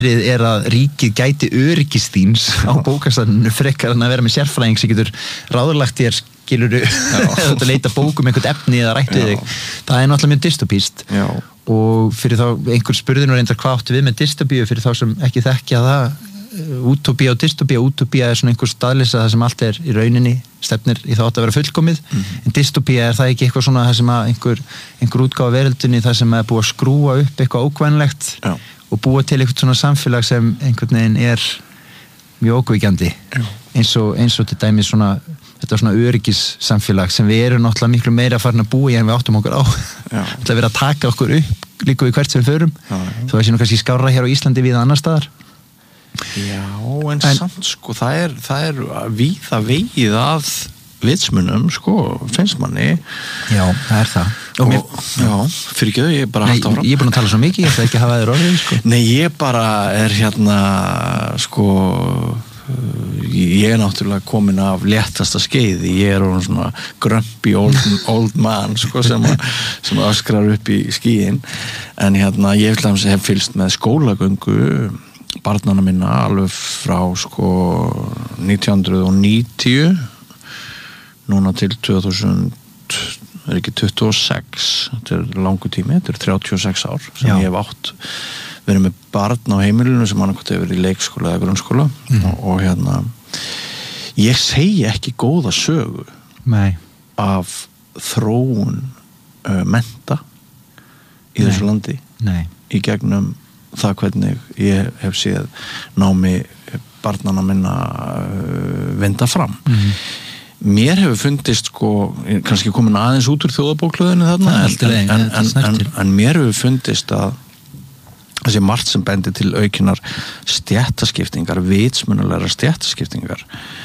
að ríkið gæti öryggis þíns á bókasafninu frekar en að vera með sérfræðing sem getur ráðurlagt þér skilurðu að leita bókum einhvern efni eða rætt við þig. Það náttúrulega mjög dystopískt og fyrir þá einhver spurði nú reyndar hvað áttu við með dystopíu fyrir þá sem ekki þekkja það útópía og dystopía. Útópía svona einhver staðleysa það sem allt í rauninni stefnir í þá átt að vera fullkomið en dystopía það ekki eitthvað svona það sem að einhver útgáfa veröldinni það sem að búa að skrúa upp eitthvað ókvænlegt og búa til eitthvað svona samfélag sem einhvern veginn mjög ókvíkjandi eins og til dæmis svona þetta svona öryggissamfélag sem við erum náttúrulega miklu meira farin að búa í en við áttum okkur á þetta vera að taka okkur upp líka við hvert sem við förum þó að sé nú kannski skárra hér á Íslandi við annar staðar. Já, en samt sko það víða vegið að vitsmunum sko, finnst manni. Já, það það. Já, fyrir ekki þau, ég bara haldt áfram. Ég búin að tala svo mikið, ég ætla ekki að hafa þér orðið sko. Nei, ég bara hérna sko ég náttúrulega komin af léttasta skeiði, ég orðin svona grumpy old man sko sem öskrar upp í skíin en hérna ég hef fylgst með skólagöngu barnana minna alveg frá sko 1990 núna til 2026 þetta langur tími, þetta 36 ár sem ég hef átt verið með barn á heimilinu sem annarkvæmt hefur verið í leikskóla eða grunnskóla og hérna ég segi ekki góða sögu af þróun mennta í þessu landi í gegnum það hvernig ég hef séð námi barnana minna vinda fram mér hefur fundist sko, kannski komin aðeins út úr þjóðabóklöðinu þarna en mér hefur fundist að það sé margt sem bendir til aukinar stéttaskiptingar, vitsmunalega stéttaskiptingar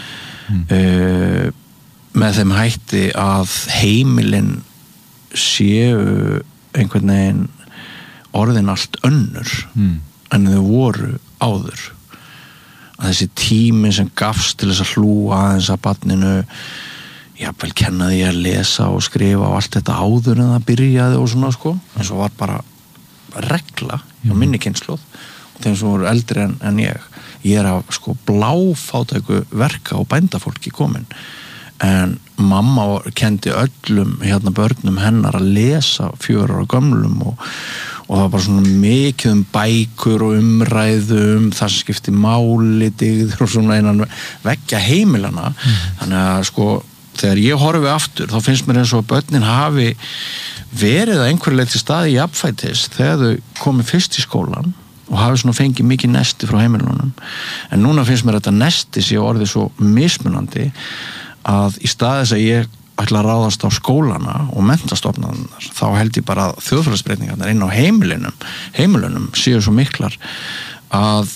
með þeim hætti að heimilin séu einhvern veginn orðin allt önnur en þau voru áður að þessi tími sem gafst til þess að hlúa aðeins að barninu jafnvel kenna því að lesa og skrifa og allt þetta áður en það byrjaði og svona sko en svo var bara regla hjá minni kynslóð og þeim sem voru eldri en ég af sko bláfátæku verka og bændafólki komin en mamma kendi öllum hérna börnum hennar að lesa 4 ára gömlum og það var bara svona mikið bækur og umræðum það sem skipti máli, dygður og svona einan veggja heimilana þannig að sko þegar ég horfi aftur þá finnst mér eins og að börnin hafi verið að einhverju leyti staði í jafnfætis þegar þau komið fyrst í skólan og hafi svona fengið mikið nesti frá heimilunum en núna finnst mér þetta nesti sé orðið svo mismunandi að í stað þess að ég ætla að ráðast á skólana og menntastofnarnar þá held ég bara að þjóðfélagsbreytingarnar inn á heimilunum séu svo miklar að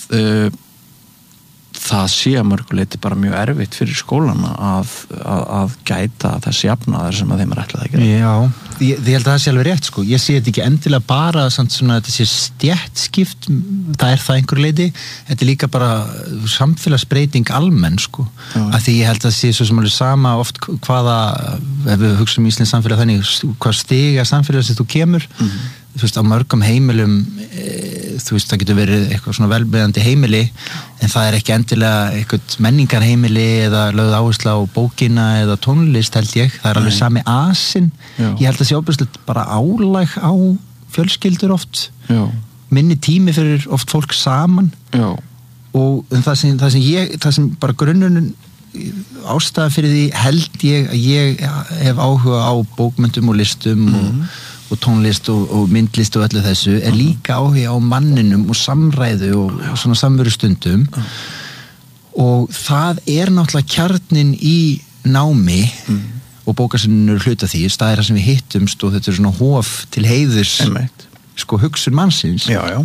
það sé að mörguleiti bara mjög erfitt fyrir skólana að gæta þessi jafnaðar sem að þeim ætlað að gera. Já, ég held að það sé alveg rétt sko. Ég sé þetta ekki endilega bara samt svona að þetta sé stéttskipt, það það einhver leiti, þetta líka bara samfélagsbreyting almenn sko. Af því ég held að það sé svo sem alveg sama oft hvaða, ef við hugsaum í Íslands samfélag þannig, hvað stiga samfélag sem þú kemur, þú veist, á mörgum heimilum þú veist, það getur verið eitthvað svona velbeðandi heimili en það ekki endilega eitthvað menningarheimili eða lögð áhersla á bókina eða tónlist held ég, það alveg sami asinn, ég held að sé óbæðslega bara álag á fjölskyldur oft minni tími fyrir oft fólk saman og það sem bara grunnurinn ástæða fyrir því held ég að ég hef áhuga á bókmenntum og listum og tónlist og myndlist og öllu þessu líka áhuga á manninum og samræðu og svona samverustundum og það náttúrulega kjarnin í námi og bókasafninu hluta því staðir sem við hittumst og þetta svona hof til heiðurs sko hugsun mannsins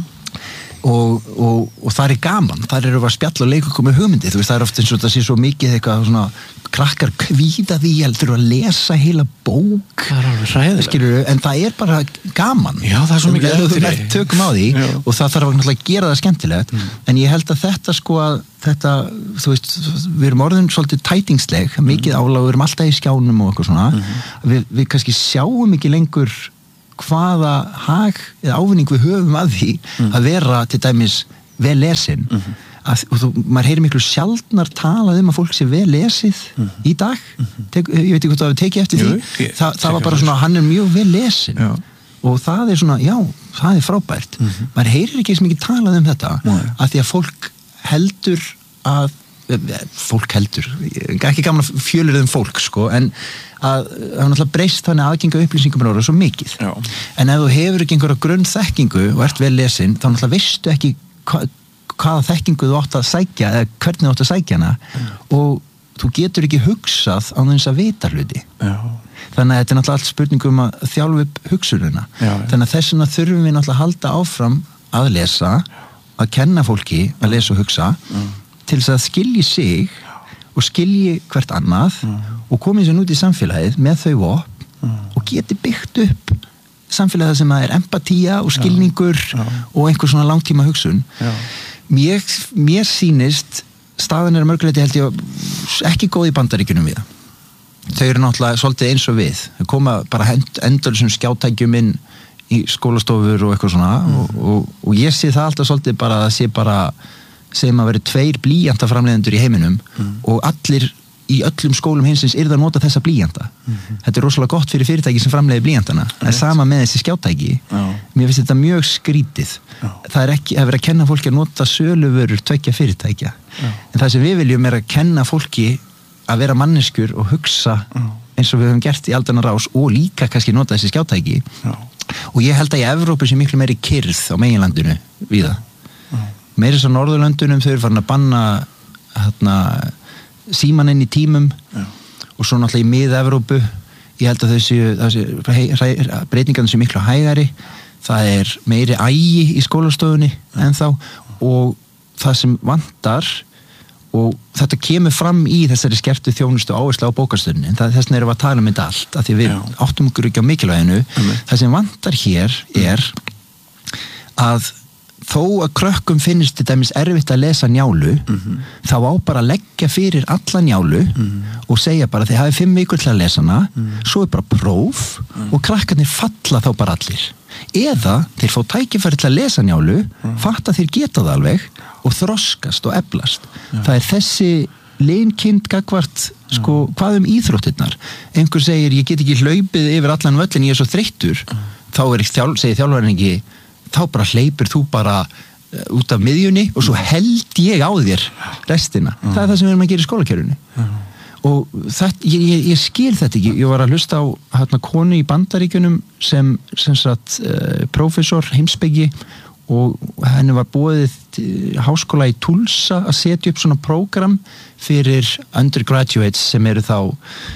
og það gaman, það eru að spjalla og leika okkur með hugmyndi, þú veist, það oft eins og það sé svo mikið eitthvað svona, krakkar kvíða því heldur að lesa heila bók það alveg hræðilegt, skilurðu, en það bara gaman það svo mikið þú tökum á því og það þarf náttúrulega að gera það skemmtilegt en ég held að þetta sko að þetta, þú veist, við erum orðin svolítið tætingsleg, mikið álag, við erum alltaf í skjánum og eitthvað svona við kannski sjáum ekki lengur hvaða hag eða ávinning við höfum að því að vera til dæmis vel lesin maður heyrir miklu sjaldnar talað að fólk sé vel lesið í dag ég veit ekki hvort það hefur tekið eftir því það var bara svona, hann mjög vel lesin og það svona, já, það frábært maður heyrir ekki sem ekki talað þetta að því að fólk heldur ekki gaman að fjölur fólk sko, en að það náttúrulega breyst þannig aðgengi upplýsingum er svo mikið en ef þú hefur ekki einhverja grunnþekkingu og ert vel lesin, þá náttúrulega veistu ekki hvaða þekkingu þú átt að sækja eða hvernig þú átt að sækja hana og þú getur ekki hugsað á þess að vita hluti þannig að þetta er náttúrulega allt spurningum að þjálfa upp hugsununa þannig að þess vegna þurfum við náttúrulega að halda áfram að lesa að kenna fólki að lesa og hugsa til þess að skilji sig og skilji hvert annað og komið sér út í samfélagið með þau vopn og geti byggt upp samfélagið sem er empatía og skilningur og einhver svona langtíma hugsun mér sýnist staðan mörguleiti held ég ekki góð í Bandaríkjunum við þau eru náttúrulega svolítið eins og við þau koma bara endurlega skjátækjum inn í skólastofur og eitthvað svona og ég sé það alltaf svolítið bara að sé bara segjum að veri 2 blýjantaframleiðendur í heiminum og allir í öllum skólum hinsins yrðu að nota þessa blýjanta þetta rosalega gott fyrir fyrirtæki sem framleiðir blýjantana það sama með þessi skjátæki mér finnst þetta mjög skrítið það ekki að vera að kenna fólki að nota söluvörur 2 fyrirtækja en það sem við viljum að kenna fólki að vera manneskjur og hugsa eins og við höfum gert í aldanna rás og líka kannski nota þessi skjátæki og ég held að í Evrópu sé miklu meiri kyrrð á meginlandinu við það meiri svo Norðurlöndunum þau eru farin að banna síman inn í tímum og svo náttúrulega í mið-Evrópu ég held að þessi breytingarnir sé miklu hægari það meiri ægi í skólastofunni ennþá og það sem vantar og þetta kemur fram í þessari skertu þjónustu áherslu á bókastöðunni en þess vegna erum við að tala þetta allt af því við áttum okkur ekki á mikilvæginu það sem vantar hér að þó að krökkum finnst til dæmis erfitt að lesa Njálu þá á bara að leggja fyrir alla Njálu og segja bara þið hafið 5 vikur til að lesa hana svo bara próf og krakkarnir falla þá bara allir eða þeir fá tækifæri til að lesa Njálu fatta þeir geta það alveg og þroskast og eflast það þessi linkind gagvart sko, hvað íþróttirnar einhver segir ég get ekki hlaupið yfir allan völlin ég svo þreyttur þá segir þjálfarinn ekki þá bara hleypir þú bara út af miðjunni og svo held ég á þér restina. Það er það sem við erum að gera í skólakerfinu. Og þetta, ég skil þetta ekki. Ég var að hlusta á konu í Bandaríkjunum sem sagt prófessor heimspeki og henni var boðið háskóla í Tulsa að setja upp svona prógram fyrir undergraduates sem eru þá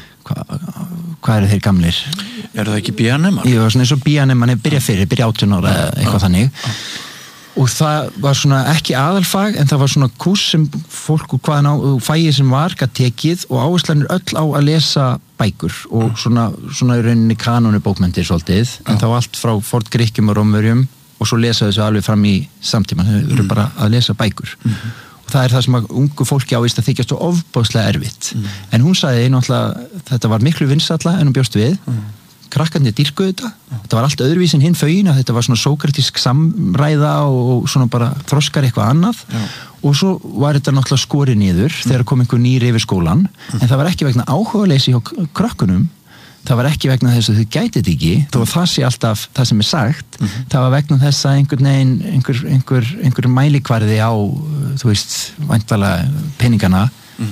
hvað eru þeir gamlir? Eru það ekki BNM-ar? Jú, svona eins og BNM, hann byrja 18 ára eða eitthvað þannig. Og það var svona ekki aðalfag, en það var svona kurs sem fólk og hvaðan á fæið sem var gat tekið og áherslanir öll á að lesa bækur og svona í rauninni kanónu bókmenntir svolítið, en það var allt frá forngrikkjum og rómverjum og svo lesa þessu alveg fram í samtíman, þau eru bara að lesa bækur. Það er það sem að ungu fólki ávist að þykjast og ofbóðslega erfitt. En hún sagði náttúrulega, þetta var miklu vinsælla en hún bjóst við, krakkarnir dýrkuðu þetta var allt öðruvísin hinn fögin að þetta var svona sókratísk samræða og svona bara þroskar eitthvað annað og svo var þetta náttúrulega skorið niður þegar kom einhver nýr yfir skólan en það var ekki vegna áhugaleysi hjá krökkunum það var ekki vegna þess að þau gætið ekki þó að það sé alltaf það sem sagt það var vegna þess að einhver mælikvarði á þú veist, væntalega peningana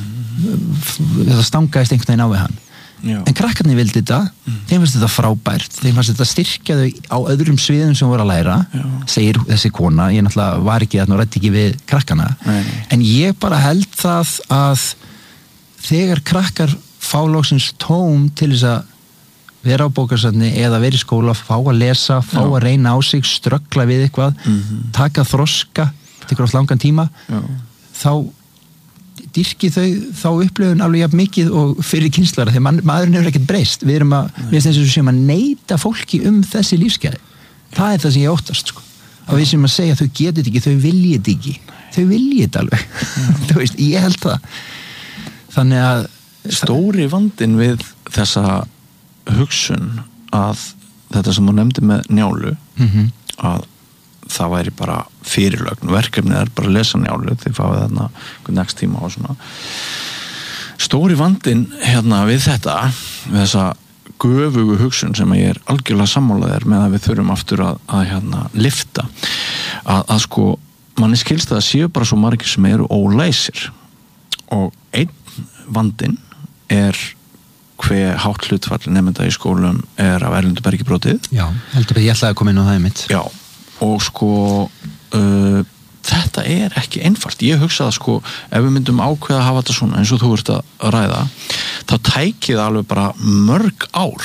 það stangaðist einhvern veginn á við hann en krakkarnir vildi þetta þeim fannst þetta frábært, þeim fannst þetta styrkja þau á öðrum sviðum sem voru að læra segir þessi kona, ég náttúrulega var ekki þarna og rætti ekki við krakkana en ég bara held það að þegar krakkar fá loksins tóm til þess að vera á bókasafni eða vera í skóla, fá að lesa fá að reyna á sig, ströggla við eitthvað taka þroska, tekur átt langan tíma þá dýrki þá upplifun alveg jafn mikið og fyrir kynslara þegar maðurinn hefur ekkert breyst við erum að neita fólki þessi lífsgæði það er það sem ég óttast sko. að við sem að segja þau getið ekki, þau viljið ekki þau viljið alveg þú veist, ég held það þannig að stóri vandinn við þessa hugsun að þetta sem þú nefndi með Njálu að það væri bara fyrirlögn, verkefnið bara að lesa Njálu, þið fáið þarna next tíma og svona. Stóri vandinn við þetta, við þessa göfugu hugsun sem ég algjörlega sammálaðir með að við þurfum aftur að lifta, að sko manni skilst að séu bara svo margir sem eru ólæsir, og einn vandinn hve hátt hlutfall nemenda í skólum af erlendu bergi brotið. Já, heldur ég ætlaði að koma inn á það mitt. Já, og sko þetta ekki einfalt. Ég hugsa að sko ef við myndum ákveða að hafa þetta svona eins og þú ert að ræða, þá tækið alveg bara mörg ár,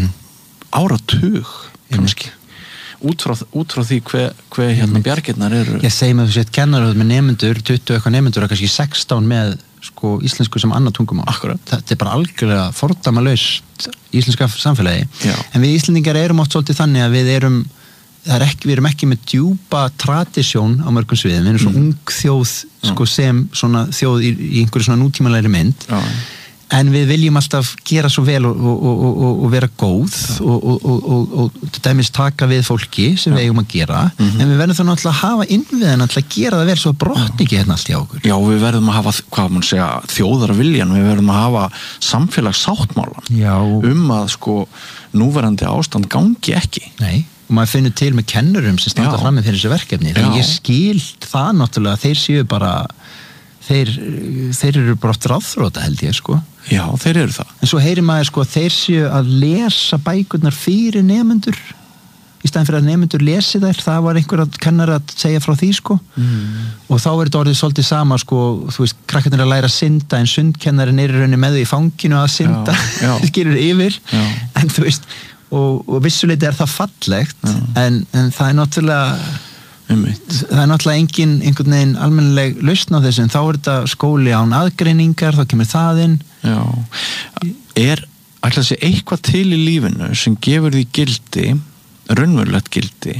áratug kannski, út frá því hve bjargirnar eru. Ég segi með þú sett kennaröð með nemendur, 20 eitthvað nemendur og kannski 16 með sko íslensku sem annað tungumál. Akkurat. Þetta bara algjörlega fordæmalaust íslenska samfélagi. Já. En við Íslendingar erum oft svolítið þannig að við erum ekki með djúpa tradisjón á mörgum sviðum, við erum svo ung þjóð sko, sem svona þjóð í einhverju svona nútímalegri mynd. Já. En við viljum alltaf gera svo vel og vera góð og til dæmis taka við fólki sem við eigum að gera, en við verðum þá náttúrulega að hafa innviðin að gera það vel svo að brotni ekki allt hjá okkur. Já, við verðum að hafa, hvað mann segja, þjóðarviljan, við verðum að hafa samfélagssáttmálan að sko núverandi ástand gangi ekki. Nei, og maður finnur til með kennurum sem standa frammi fyrir þessu verkefni, þannig ég skil það náttúrulega, þeir séu bara þeir eru bara ráðþrota held ég sko. Já, þeir eru það. En svo heyrir maður sko að þeir séu að lesa bækurnar fyrir nemendur í staðin fyrir að nemendur lesi þær, það var einhver kennar að segja frá því sko. Og þá þetta orðið svolítið sama sko, þú veist, krakkarnir að læra að synda en sundkennarin í rauninni með því í fanginu að synda, skilur yfir, en þú veist, og vissuleiti það fallegt, en það náttúrulega það náttúrulega einhvern veginn almennileg lausn á þessu, en þá þetta skóli án aðgreiningar, þá kemur það inn. Já, ætla að sé eitthvað til í lífinu sem gefur því gildi, raunverulegt gildi,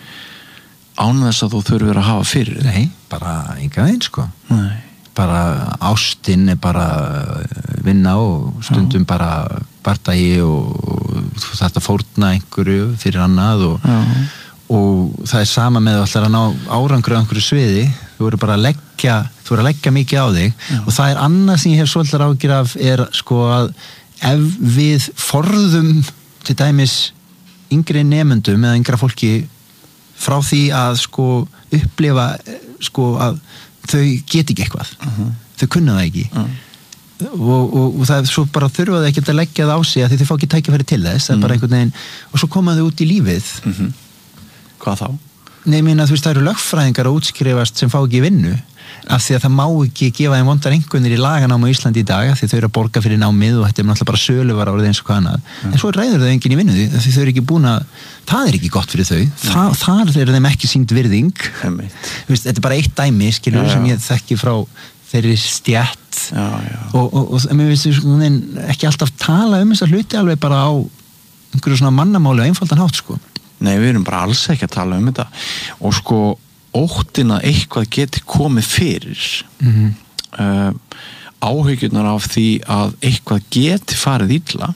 án þess að þú þurfir að hafa fyrir þig? Nei, bara enga veginn sko. Nei. Bara ástin bara vinna og stundum bara bardagi og þetta fórna einhverju fyrir annað og það sama með að ná árangri á einhverju sviði, þú voru bara að leggja mikið á þig. Og það annað sem ég hef svolítið áhyggjur af sko að ef við forðum til dæmis yngri nemendum eða yngra fólki frá því að sko upplifa sko að þau geti ekki eitthvað, þau kunna það ekki og það svo bara þurfa þau ekki að leggja það á sig að þau fá ekki tækifæri til þess, það bara einhvern veginn, og svo koma þau út í lífið. Hvað þá? Nei, ég meina þú veist, það eru lögfræðingar að útskrifast sem fá ekki vinnu, af því að það má ekki gefa þeim vondar einhvernir í laganámi á Íslandi í dag, af því þau eru að borga fyrir námið og þetta náttúrulega bara söluvar árið eins og hvað annað. En svo ræður þau enginn í vinnu því þau eru ekki búin að, það ekki gott fyrir þau, þar eru þeim ekki sýnd virðing. Veist, þetta bara eitt dæmi, skilur, sem ég þekki frá þeirri stjætt og mér finnst ekki alltaf tala þessa hluti alveg bara á einhverju svona mannamáli og einfaldan hátt sko. Nei, við erum bara alls ekki að tala þetta og sko óttin að eitthvað geti komið fyrir áhyggjurnar af því að eitthvað geti farið illa,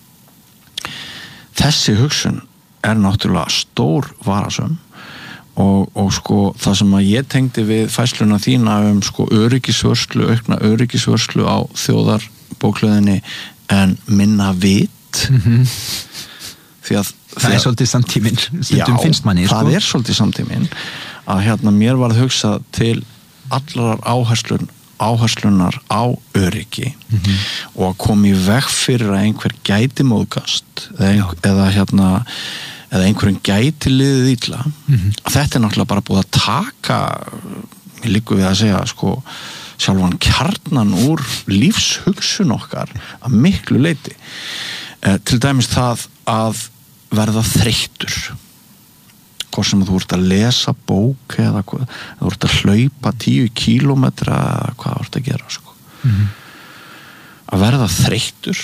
þessi hugsun náttúrulega stór varasöm og sko það sem að ég tengdi við fæsluna þína sko öryggisvörslu, aukna öryggisvörslu á þjóðarbókhlöðinni en minna vit því að það svolítið samtíminn, stundum finnst manni sko. Það svolítið samtíminn að mér varð hugsað til allar áherslunar á öryggi og að koma í veg fyrir að einhver gæti móðgast eða einhverjum gæti liðið illa. Þetta náttúrulega bara búið að taka, ég líku við að segja sko, sjálfan kjarnan úr lífshugsun okkar að miklu leyti. Til dæmis það að verða þreyttur, hvort sem þú ert að lesa bók eða hvað, þú ert að hlaupa 10 kílómetra eða hvað þú ert að gera sko. Að verða þreyttur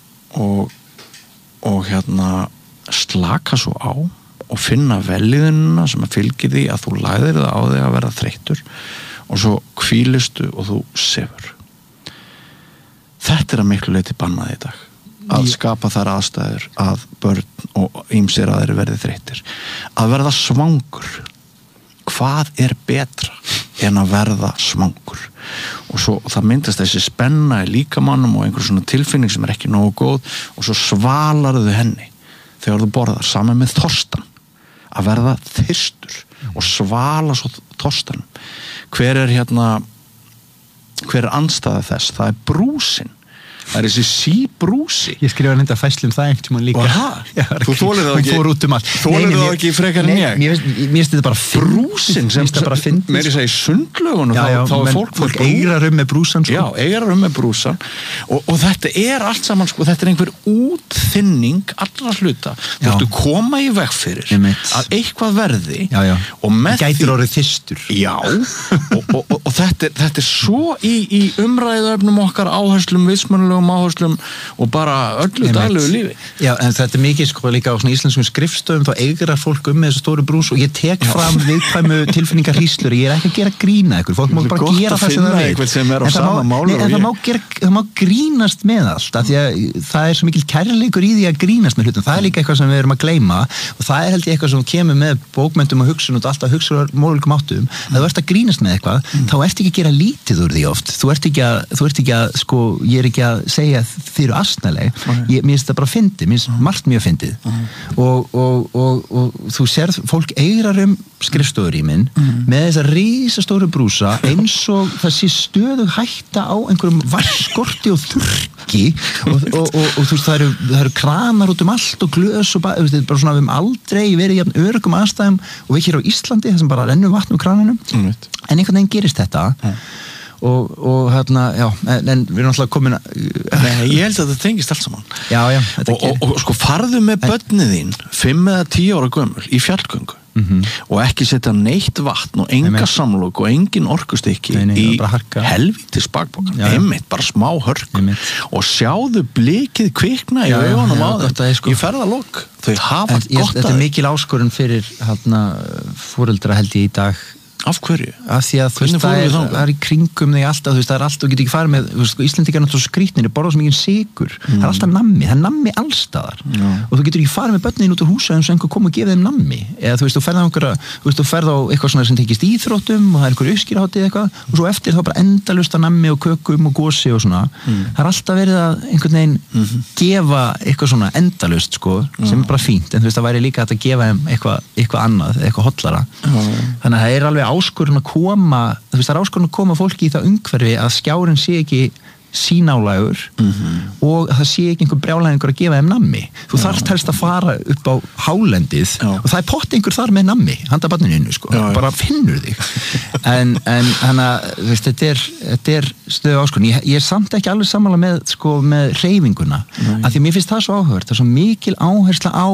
og slaka svo á og finna veliðunina sem að fylgir því að þú lagðir það á þig að verða þreyttur og svo hvílistu og þú sefur. Þetta að miklu leyti bannað í dag, að skapa þær aðstæður að börn og ýmsir aðrir verði þreyttir. Að verða svangur, hvað betra en að verða svangur og svo og það myndast þessi spenna í líkamannum og einhver svona tilfinning sem ekki nógu góð og svo svalarðu henni þegar þú borðar saman með þorstan að verða þyrstur og svala svo þorstanum hver andstæða þess? Það brúsin það þessi síbrúsi ég skrifa nefnda fæslu það einhvern tímann líka þú þolir það ekki þolir það ekki frekar en ég mér finnst þetta bara brúsin sem meiri segja í sundlögun og þá fólk eigrar með brúsan sko. Já, eigrar með brúsan og þetta allt saman sko, þetta einhver útþynning allra hluta þú ættu koma í veg fyrir að eitthvað verði og með gætir orðið þyrstur og þetta svo í umræðuefnum okkar áherslum vitsmannlegum áherslum og bara öllu daglegu lífi. Já, en þetta mikið sko líka á svona íslenskum skrifstöðum þá eigrar fólk með þessu stóru brús og ég tek fram viðkvæmu tilfinningar hýslur ég ekki að gera grína ykkur, fólk má bara gera það sem það vil en það má grínast með allt af því að það svo mikil kærleikur í því að grínast með hlutum, það líka eitthvað sem við erum að gleyma og það held ég eitthvað sem kemur með bókmenntum og hugsun og alltaf hugsunar mólugum áttum, að þú ert að grínast með eitthvað þá ert ekki að gera lítið úr því oft þú ert ekki að sko, ég er ekki að segja þið eru asnaleg mér finnst það bara fyndið, mér finnst margt mjög fyndið og þú sérð fólk eigrar skrifstofurýmin með þessa risastóru brúsa eins og það sé stöðug hætta á einhverjum varskorti og þurrki og þú veist það eru kranar út allt og glös og bara svona við aldrei verið jafn öruggum aðstæðum og við hér á Íslandi það sem bara rennur vatn úr krananum en einhvern veginn gerist þetta og hérna, já, en við erum alltaf komin Nei, ég held að það tengist allt saman og sko farðu með börnið þín 5 eða 10 ára gömul í fjallgöngu og ekki setja neitt vatn og enga samlok og engin orkustykki í helvítis bakpokan einmitt, bara smá hörk og sjáðu blikið kvikna í augunum á þeim í ferðalok þau hafa gott þetta mikil áskorun fyrir foreldra held ég í dag Af hverju? Af því að þú veist, það í kringum þig alltaf, þú veist, það allt, þú getur ekki farið með, þú veist, Íslendingar er náttúrulega skrýtnir, borða svo mikið sykur, það alltaf nammi, það nammi allstaðar og þú getur ekki farið með börnin út úr húsa eins og einhver kom og gefið þeim nammi eða þú veist, þú ferð á eitthvað svona sem tekist íþróttum og það eitthvað uppskýrháttið eitthvað og svo eftir þá bara endalaust að nammi og kökum og gosi og svona það alltaf verið að einhvern veginn gefa eitthvað svona endalaust sko, sem bara fínt, en þú veist, það væri líka að gefa þeim eitthvað annað, eitthvað hollara þannig að það alveg áskorun að koma þú veist það áskorun að koma fólki í það umhverfi að skjárinn sé ekki sínálægur og það sé ekki einhver brjálæðingur að gefa þeim nammi þú þarft helst að fara upp á hálendið og það pott einhver þar með nammi handa barninu sko, bara finnur þig en hana, veist, þetta stöðu áskorun ég samt ekki alveg sammála með sko, með hreyfinguna af því að mér finnst það svo áhugavert það er svo mikil áhersla á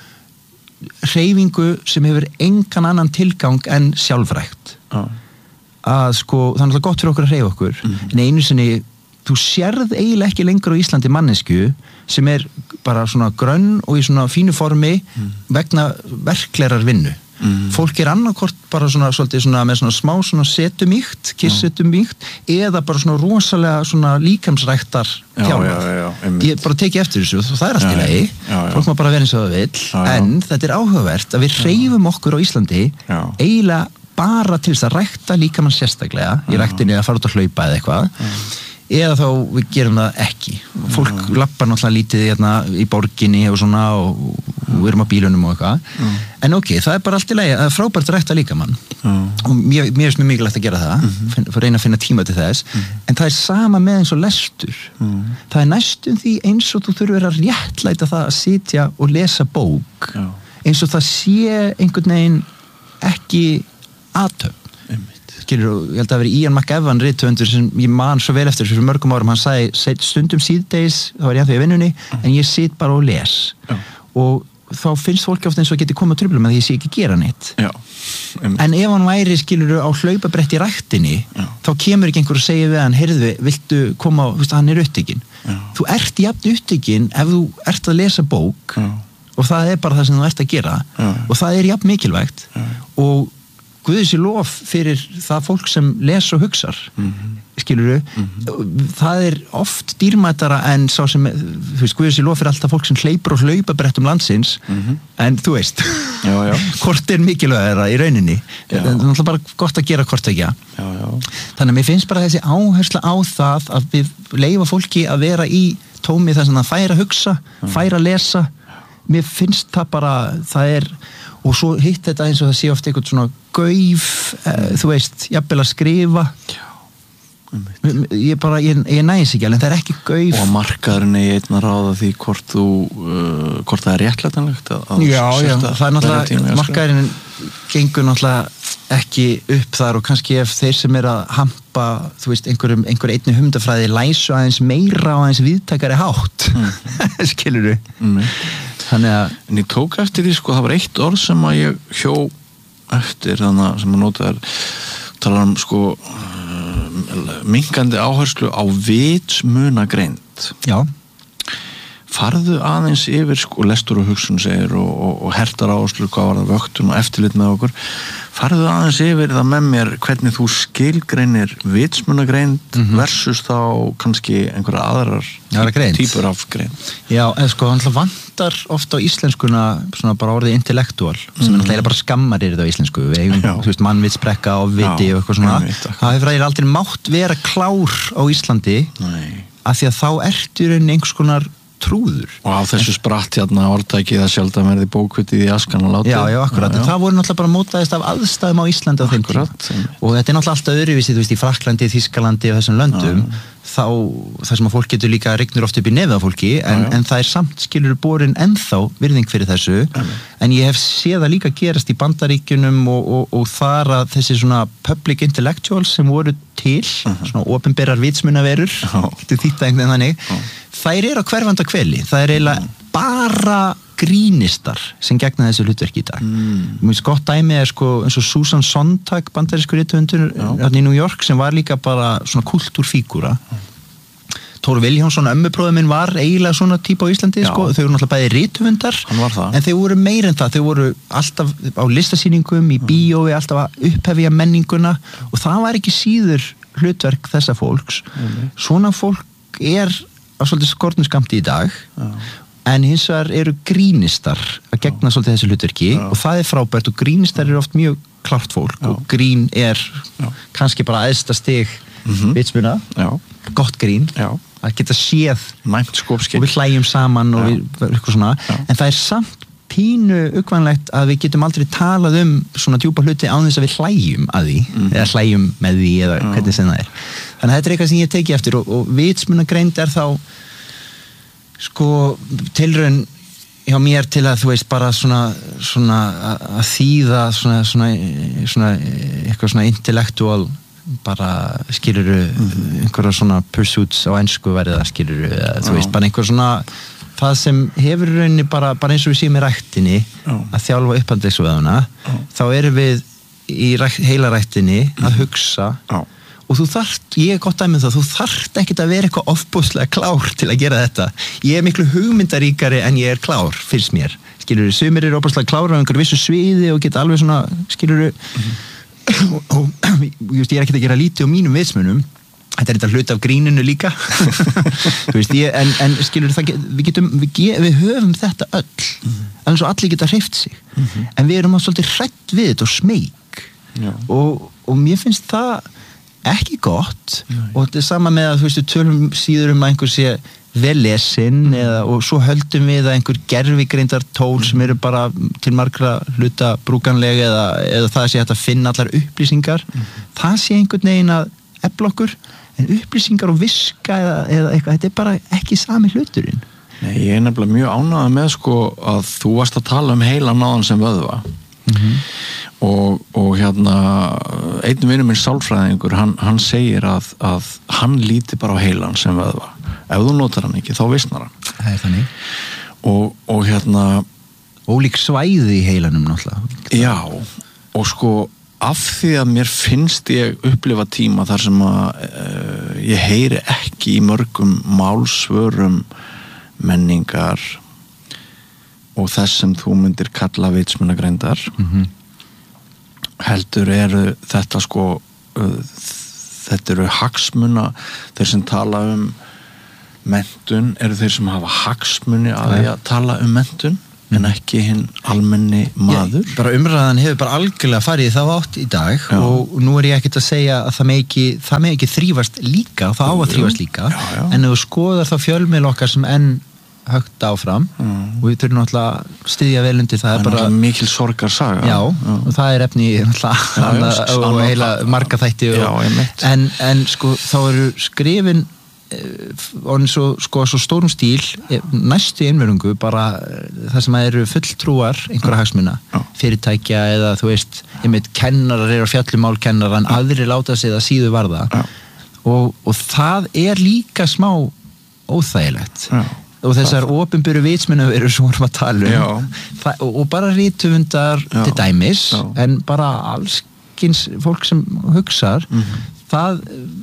hreyfingu sem hefur engan annan tilgang en sjálfrækt að sko, það er náttúrulega gott fyrir okkur að hreyfa okkur en einu sinni, þú sérð eiginlega ekki lengur á Íslandi mannesku sem er bara svona grönn og í svona fínu formi vegna verklerar vinnu fólk er annarkort bara svona, svolítið svona með svona smá svona setumíkt kissetumíkt eða bara svona rosalega svona líkamsræktar þjálfað ég bara teki eftir þessu og það er allt í lagi fólk má bara vera eins og það vill en þetta er áhugavert að við hreyfum okkur á Íslandi eiginlega bara til þess að rækta líkamann sérstaklega í ræktinni að fara út að hlaupa eða eitthvað eða þá við gerum það ekki fólk lappar náttúrulega lítið hérna í borginni og svona og við erum á bílunum og eitthvað en ok, það er bara allt í lagi, það er frábært að rækta líkamann og mér finnst mjög mikilvægt að gera það reyna að finna tíma til þess en það er sama með eins og lestur það er næstum því eins og þú þurfir að réttlæta það að sitja og lesa bók eins og það sé einhvern veginn ekki athöfn skilur, ég held að vera Ian McEwan rithöfundur sem ég man svo vel eftir fyrir mörgum árum, hann sagði stundum síðdeis þá er ég ennþá í vinnunni, en ég sit bara og les og þá finnst fólki oft eins og geti komið að trufla með því ég sé ekki gera neitt en ef hann væri skilur á hlaupabretti í ræktinni þá kemur ekki einhver og segir við hann heyrðu, viltu koma, hann er upptekinn þú ert jafn upptekinn ef þú ert að lesa bók og það er bara það sem þú ert að gera og það er jafn mikilvægt og Guði sé lof fyrir það fólk sem les og hugsar skilurðu, það oft dýrmætara en sá sem þú veist, Guði sé lof fyrir alltaf fólk sem hleypur og hlaupabrettum landsins en þú veist hvort mikilvægara í rauninni það náttúrulega bara gott að gera hvort ekki þannig að mér finnst bara þessi áhersla á það að við leyfa fólki að vera í tómi þess að það færa að hugsa færa að lesa, mér finnst það bara það og svo hitt þetta eins og það sé oft eitthvað svona gauf, þú veist, jafnvel að skrifa ég næs ekki alveg, það ekki gauf og markaðurinn einn að ráða því hvort það réttlætanlegt já, það náttúrulega markaðurinn gengur náttúrulega ekki upp þar og kannski ef þeir sem að hampa, þú veist, einhver einni hugmyndafræði læsu aðeins meira og aðeins viðtakari hátt skilurðu þannig að en ég tók eftir því, sko, það var eitt orð sem að ég hjó eftir þannig sem að nota tala sko minkandi áherslu á vitsmunagreind já farðu aðeins yfir sko lestur og hugsun segir og hertar áherslu hvað var það vöktun og eftirlit með okkur farðu aðeins yfir það með mér hvernig þú skilgreinir vitsmunagreind versus þá kannski einhverja aðrar típur af greind já, en sko hann vantar ofta á íslenskuna svona bara orðið intellektual sem náttúrulega bara skammarir þetta á íslensku við eigum, þú veist, mannvitsbrekka og viti og eitthvað svona, það hefur eiginlega aldrei mátt vera klár á Íslandi af því að þá ertu í rauninni einhvers konar trúður. Og á þessu spratt hérna orðtækið að sjálf það verði bókvitið í askan og látið. Já, akkurat. En það voru náttúrulega bara mótaðist af aðstæðum á Íslandi á þeim tíma. Og þetta náttúrulega alltaf öðruvísi, þú veist, í Frakklandi, Þýskalandi og þessum löndum, þá það sem að fólk getur líka rignur oft upp í nefið á fólki, en það samt skilur borin ennþá virðing fyrir þessu, en ég hef séð það líka gerast í Bandaríkjunum og þar að þessi svona public intellectuals sem voru til, svona opinberar vitsmunaverur, getur þýtt einhvern þannig, þær á hverfanda hveli, það eiginlega bara grínistar sem gegna þessu hlutverki í dag. Mjög gott dæmi sko eins og Susan Sontag, bandarískur rithöfundur í New York sem var líka bara svona kultúrfígúra. Tóru Vilhjálmsson, ömmubróðir minn var eiginlega svona típa á Íslandi, sko, þau voru náttúrulega bæði rithöfundar, en þau voru meira en það, þau voru alltaf á listasýningum, í bíói, alltaf að upphefja menninguna og það var ekki síður hlutverk þessa fólks. Svona fólk að svolítið skortnu skamti í dag en hins vegar eru grínistar að gegna svolítið þessu hlutverki og það frábært og grínistar eru oft mjög klárt fólk og grín kannski bara æðsta stig vitsmuna, gott grín að geta séð og við hlæjum saman og eitthvað svona en það samt pínu uggvænlegt að við getum aldrei talað svona djúpa hluti án þess að við hlæjum að því eða hlæjum með því eða hvernig sem það þannig að þetta eitthvað sem ég teki eftir og vitsmunagreind þá sko tilraun hjá mér til að þú veist bara svona að þýða svona eitthvað svona intellectual bara skilurðu einhverja svona pursuits á ensku verið það skilurðu eða þú veist bara einhver svona það sem hefur rauninni bara eins og við séum í ræktinni að þjálfa upphandlegsvöðuna þá erum við í heilaræktinni að hugsa og þú ég gott dæmi það, þú þarft ekkert að vera eitthvað ofboðslega klár til að gera þetta. Ég miklu hugmyndaríkari en ég klár, fyrst mér. Skilurðu, sumir eru ofboðslega klára á einhverju vissu sviði og geta alveg svona, skilurðu, og ég ekkert að gera lítið á mínum vitsmunum. Þetta þetta hluti af gríninu líka. Þú veist, en skilurðu, við höfum þetta öll. Alveg svo allir geta hreyft sig. En við erum svolítið hrætt við þetta og smeyk. Og mér finnst það ekki gott og þetta sama með að þú veist, tölum síður að einhver sé vel lesinn og svo höldum við að einhver gervigreindar tól sem eru bara til margra hluta brúkanlega eða það sé hægt að finna allar upplýsingar það sé einhvern veginn að efla okkur en upplýsingar og viska eða eitthvað, þetta bara ekki sami hluturinn. Nei, ég nefnilega mjög ánægður með sko að þú varst að tala heilan áðan sem vöðva og hérna einn vinur minn sálfræðingur hann segir að hann líti bara á heilan sem vöðva ef þú notar hann ekki þá vissnar hann það þannig og hérna ólík svæði í heilanum náttúrulega já og sko af því að mér finnst ég upplifa tíma þar sem að ég heyri ekki í mörgum málsvörum menningar og þess sem þú myndir kalla vitsmunagreindar heldur eru þetta sko þetta eru hagsmuna þeir sem tala menntun eru þeir sem hafa hagsmuni að því að tala menntun en ekki hinn almenni maður. Bara umræðan hefur bara algjörlega farið þá átt í dag og nú ég ekkert að segja að það með ekki þrífast líka og það á að þrífast líka en ef þú skoðar þá fjölmiðl okkar sem enn högt áfram og við þurfum náttúrulega að styðja vel undir það bara mikil sorgarsaga og það efni náttúrulega og heila marga þætti en sko þá eru skrifin og svo stórum stíl næstu einvörungu bara það sem eru fulltrúar einhverja hagsmuna fyrirtækja eða þú veist kennarar eru að fjallumál kennara en aðrir láta sig það síðu varða og það líka smá óþægilegt og þessar opinberu vitsminu eru sem vorum að tala og bara rithöfundar til dæmis en bara allskins fólk sem hugsar það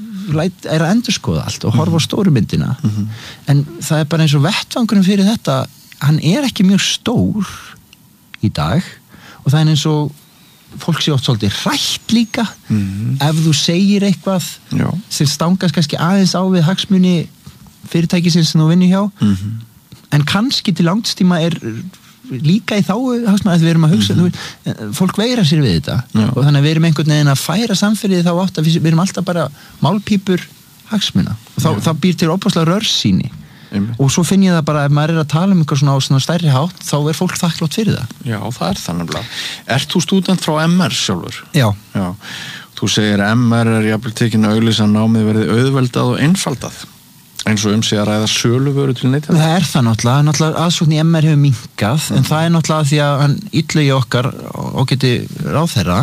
að endurskoða allt og horfa á stóru myndina en það bara eins og vettvangurinn fyrir þetta hann ekki mjög stór í dag og það eins og fólk sé oft svolítið hrætt líka ef þú segir eitthvað sem stangast kannski aðeins á við hagsmuni fyrirtækisins sem þú vinnur hjá en kannski til langstíma líka í þá hagsmuni að við erum að hugsa fólk veirar sér við þetta og þannig að við erum einhvern veginn að færa samfélagið þá átt að við erum alltaf bara málpípur hagsmuna og þá býr til óbúslega rörsýni og svo finn ég það bara ef maður að tala einhver svona stærri hátt þá fólk þakklátt fyrir það. Já, það þannig að Ert þú stúdent frá MR sjálfur? Já. Þú segir MR jafnvel tekin að auglýsa námið verið auðveldað og einfaldað eins og sig að ræða söluvöru til neytenda? Það það náttúrulega aðsókn í MR hefur minnkað en það náttúrulega því að hann illegi okkar ágæti ráðherra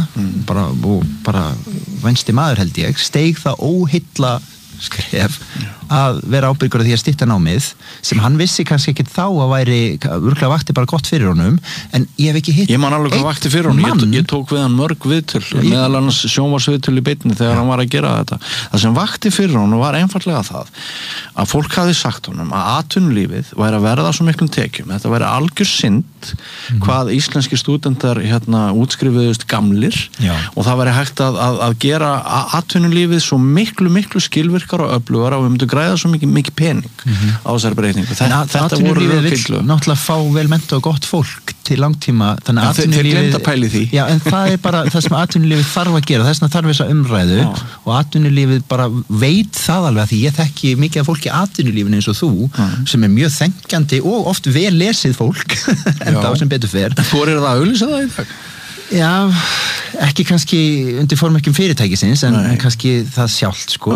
bara vænsti maður held ég steig það óheilla skref að vera ábyrgur af því að stytta námið sem hann vissi kannski ekki þá að væri örgulega vakti bara gott fyrir honum en ég hef ekki hitt ég man alveg hvað vakti fyrir honum ég tók við hann mörg viðtöl meðal annars sjónvarsviðtöl í beinni þegar hann var að gera þetta það sem vakti fyrir honum var einfallega það að fólk hafði sagt honum að atvinnulífið væri að verða svo miklum tekjum þetta væri algjör synd hvað íslenski stúdentar útskrifuðust gamlir og það væri hægt að gera atvinnulífið svo miklu skilvirkar og öflugar og við myndum græða svo mikið pening á þessari breytingu. Þetta voru rökfyllu. Náttúrulega fá vel menntað og gott fólk til langtíma. Þannig að þeir glemd að pæli því. Já, en það bara það sem atvinnulífið þarf að gera. Þess vegna þarf þessa umræðu og atvinnulífið bara veit það alveg að því ég þekki mikið af fólki atvinnulífinu eins og þú sem mjög þenkjandi og oft vel lesið fólk en þá sem betur fer. Þú það að auglýsa það í dag? Já, ekki kannski undir formerkjum fyrirtækisins en kannski það sjálft sko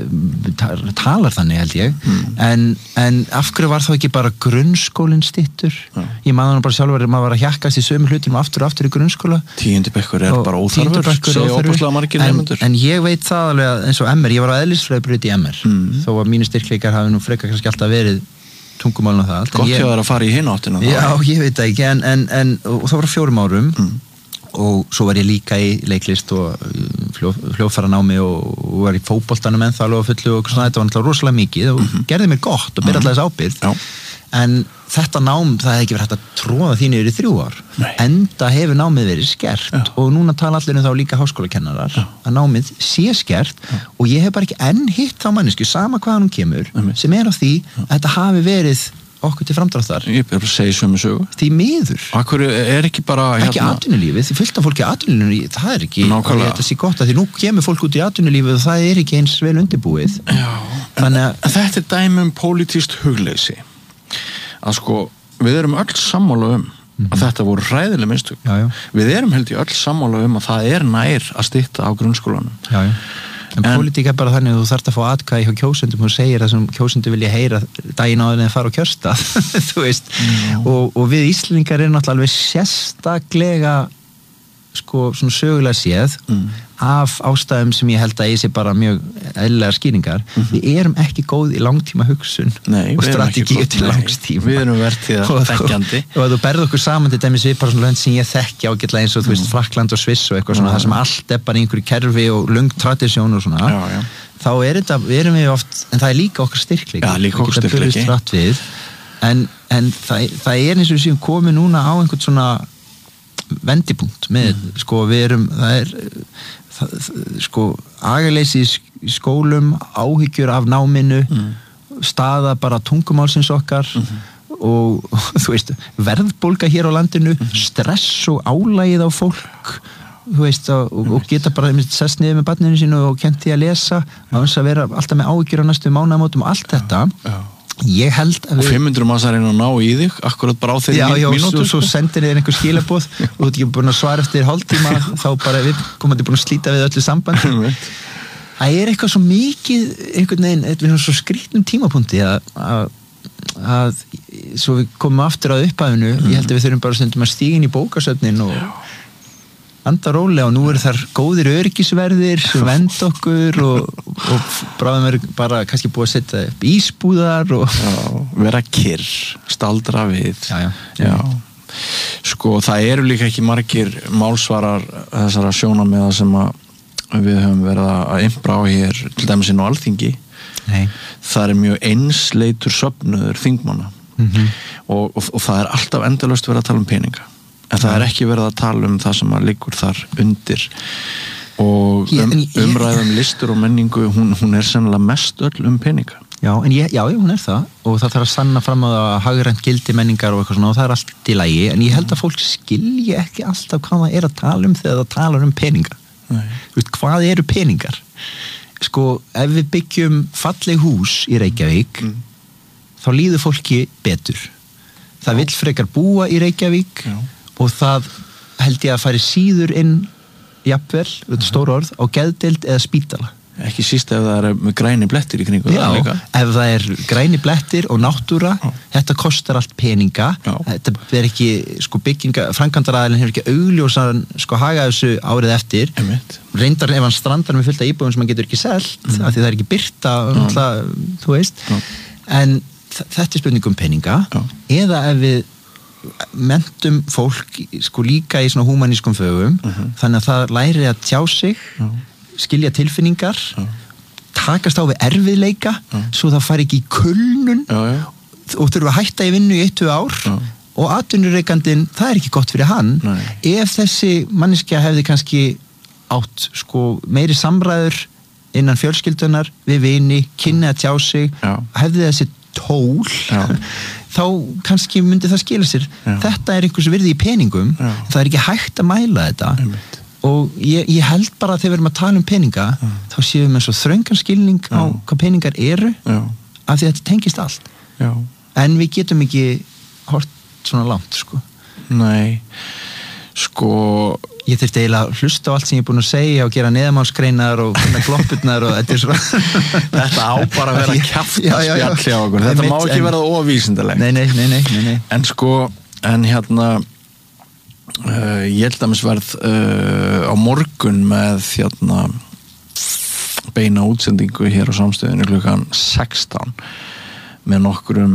talar þannig held ég en af hverju var þá ekki bara grunnskólinn styttur ég maður bara sjálfur maður var að hjakkast í sömu hlutunum aftur og aftur í grunnskóla 10. bekkur bara óþarfur segja óbúslega margir nefnendur en ég veit það alveg eins og MR ég var á eðlisfræðibraut í MR þó að mínu styrkleikar hafi nú frekar kannski alltaf verið tungumálun og það allt gott hjá þær að fara í hinn áttina já, ég veit það ekki og það var 4 árum og svo var ég líka í leiklist og hljóðfæranámi og var í fótboltanum ennþá alveg fullu og svona, þetta var náttúrulega rosalega mikið og gerði mér gott og byrja alltaf þess ábyrgð en þetta nám, það hefði ekki verið hægt að tróða því niður í 3 ár enda hefur námið verið skert og núna tala allir þá líka háskólakennarar að námið sé skert og ég hef bara ekki enn hitt þá mannesku sama hvaðan hún kemur sem á því að þetta hafi verið okkur til framdráttar ég bara segi sömu sögu því miður akkur ekki bara ekki atvinnulífið, því fullt af fólki atvinnulífið það ekki, þetta sé gott að því nú kemur fólk út í atvinnulífið og það ekki eins vel undirbúið þannig að þetta dæmi pólitískt hugleysi að sko, við erum öll sammála að þetta voru hræðileg mistök við erum held ég öll sammála að það nær að stytta á grunnskólanum en pólitík bara þannig að þú þarft að fá atkvæði hjá kjósendum og segir það sem kjósendur vilja heyra daginn áður en að fara á kjörstað þú veist og við Íslendingar erum náttúrulega alveg sérstaklega sko svona sögulega séð af ástæðum sem ég held að ég sé bara mjög eðlilegar skýringar við erum ekki góð í langtíma hugsun og strategíu til langstíma við erum verðtíða þekkjandi og að þú berð okkur saman til dæmis við bara svona lönd sem ég þekki ágætlega eins og þú veist Frakkland og Sviss og eitthvað svona það sem allt bara einhverju kerfi og löng tradisjón og svona þá erum við oft en það líka okkar styrkleiki en það eins og við séum komið núna á einhvern svona vendipunkt með, sko, sko, agaleysi í skólum, áhyggjur af náminu, staða bara tungumálsins okkar og þú veist, verðbólga hér á landinu, stress og álagið á fólk, þú veist, og geta bara sest niður með barninu sínu og kennt því að lesa á þess að vera alltaf með áhyggjur á næstu mánaðamótum og allt þetta. Ég held að 500 maður reyna að ná í þig akkurat bara á þeirri mínútu. Svo sendir þér einhver skilaboð og þú ert ekki búin að svara eftir hálftíma, þá bara við komandi búin að slíta við öllu sambandi. Það eitthvað svo mikið einhvern veginn, við erum svo skrýtnum tímapunkti að svo við komum aftur að upphæfinu, ég held að við þurfum bara stundum að stíga inn í bókasöfnin og anda rólega og nú eru þar góðir öryggisverðir sem vend okkur og bráðum er bara kannski búið að setja upp ísbúðar og vera kyrr, staldra við. Já. Sko, það eru líka ekki margir málsvarar þessara sjónarmiða sem að við höfum verið að impra á hér til dæmis inn á Alþingi. Nei. Það mjög einsleitur söfnuður þingmanna og það alltaf endalaust verið að tala um peninga. En það ekki verið að tala um það sem að liggur þar undir og umræðum listur og menningu, hún sennilega mest öll peninga. Já, hún það og það þarf að sanna fram að hagrænt gildi menningar og eitthvað svona og það allt í lagi, en ég held að fólk skilji ekki alltaf hvað það að tala um þegar það talar um peninga. Veist, hvað eru peningar? Sko, ef við byggjum falleg hús í Reykjavík, þá líður fólki betur. Það vill frekar búa í Reykjavík og það held ég að fari síður inn jafnvel, stóra orð, á geðdeild eða spítala. Ekki síst ef það með græni blettir í kringu. Já, ef það græni blettir og náttúra, þetta kostar allt peninga. Þetta ekki, sko, framkvæmdaraðilinn hefur ekki augljósan, sko, haga þessu árið eftir. Reyndar ef hann strandar með fullt af íbúðum sem hann getur ekki selt, af því það ekki birta, þú veist. En þetta spurning um peninga, eða ef við mentum fólk, sko, líka í svona húmanískum fögum, þannig að það læri að tjá sig, skilja tilfinningar, takast á við erfiðleika, svo það fari ekki í kulnun og þurfa að hætta í vinnu í 1-2 ár og atvinnureikandinn, það ekki gott fyrir hann. Ef þessi manneskja hefði kannski átt, sko, meiri samræður innan fjölskyldunar við vini, kynni að tjá sig, hefði þessi tól, þá kannski myndi það skila sér. Þetta einhvers virði í peningum, það ekki hægt að mæla þetta. Og ég held bara að þegar við erum að tala um peninga, þá séum við með svo þröngan skilning á hvað peningar eru, af því að þetta tengist allt. En við getum ekki hort svona langt, sko. Nei, sko, ég þurfti eiginlega að hlusta á allt sem ég er búin að segja og gera neðamálsgreinar og gloppurnar og þetta þetta á bara að vera kjaftaspjall hjá okkur, þetta má ekki vera óvísindalegt. Nei. En sko, ég held að mér verð á morgun með beina útsendingu hér á Samstöðinu klukkan 16 með nokkrum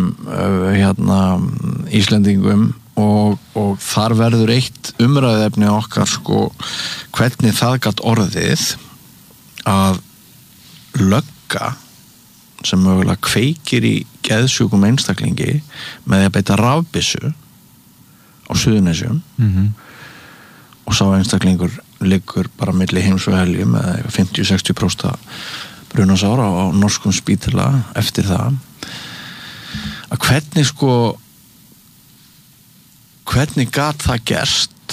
Íslendingum og þar verður eitt umræðuefni okkar, sko, hvernig það gat orðið að lögga sem mögulega kveikir í geðsjúkum einstaklingi með að beita rafbyssu á Suðurnesjum og sá einstaklingur liggur bara milli heims og helju með 50-60% brunasára á norskum spítala eftir það. Að hvernig gat það gerst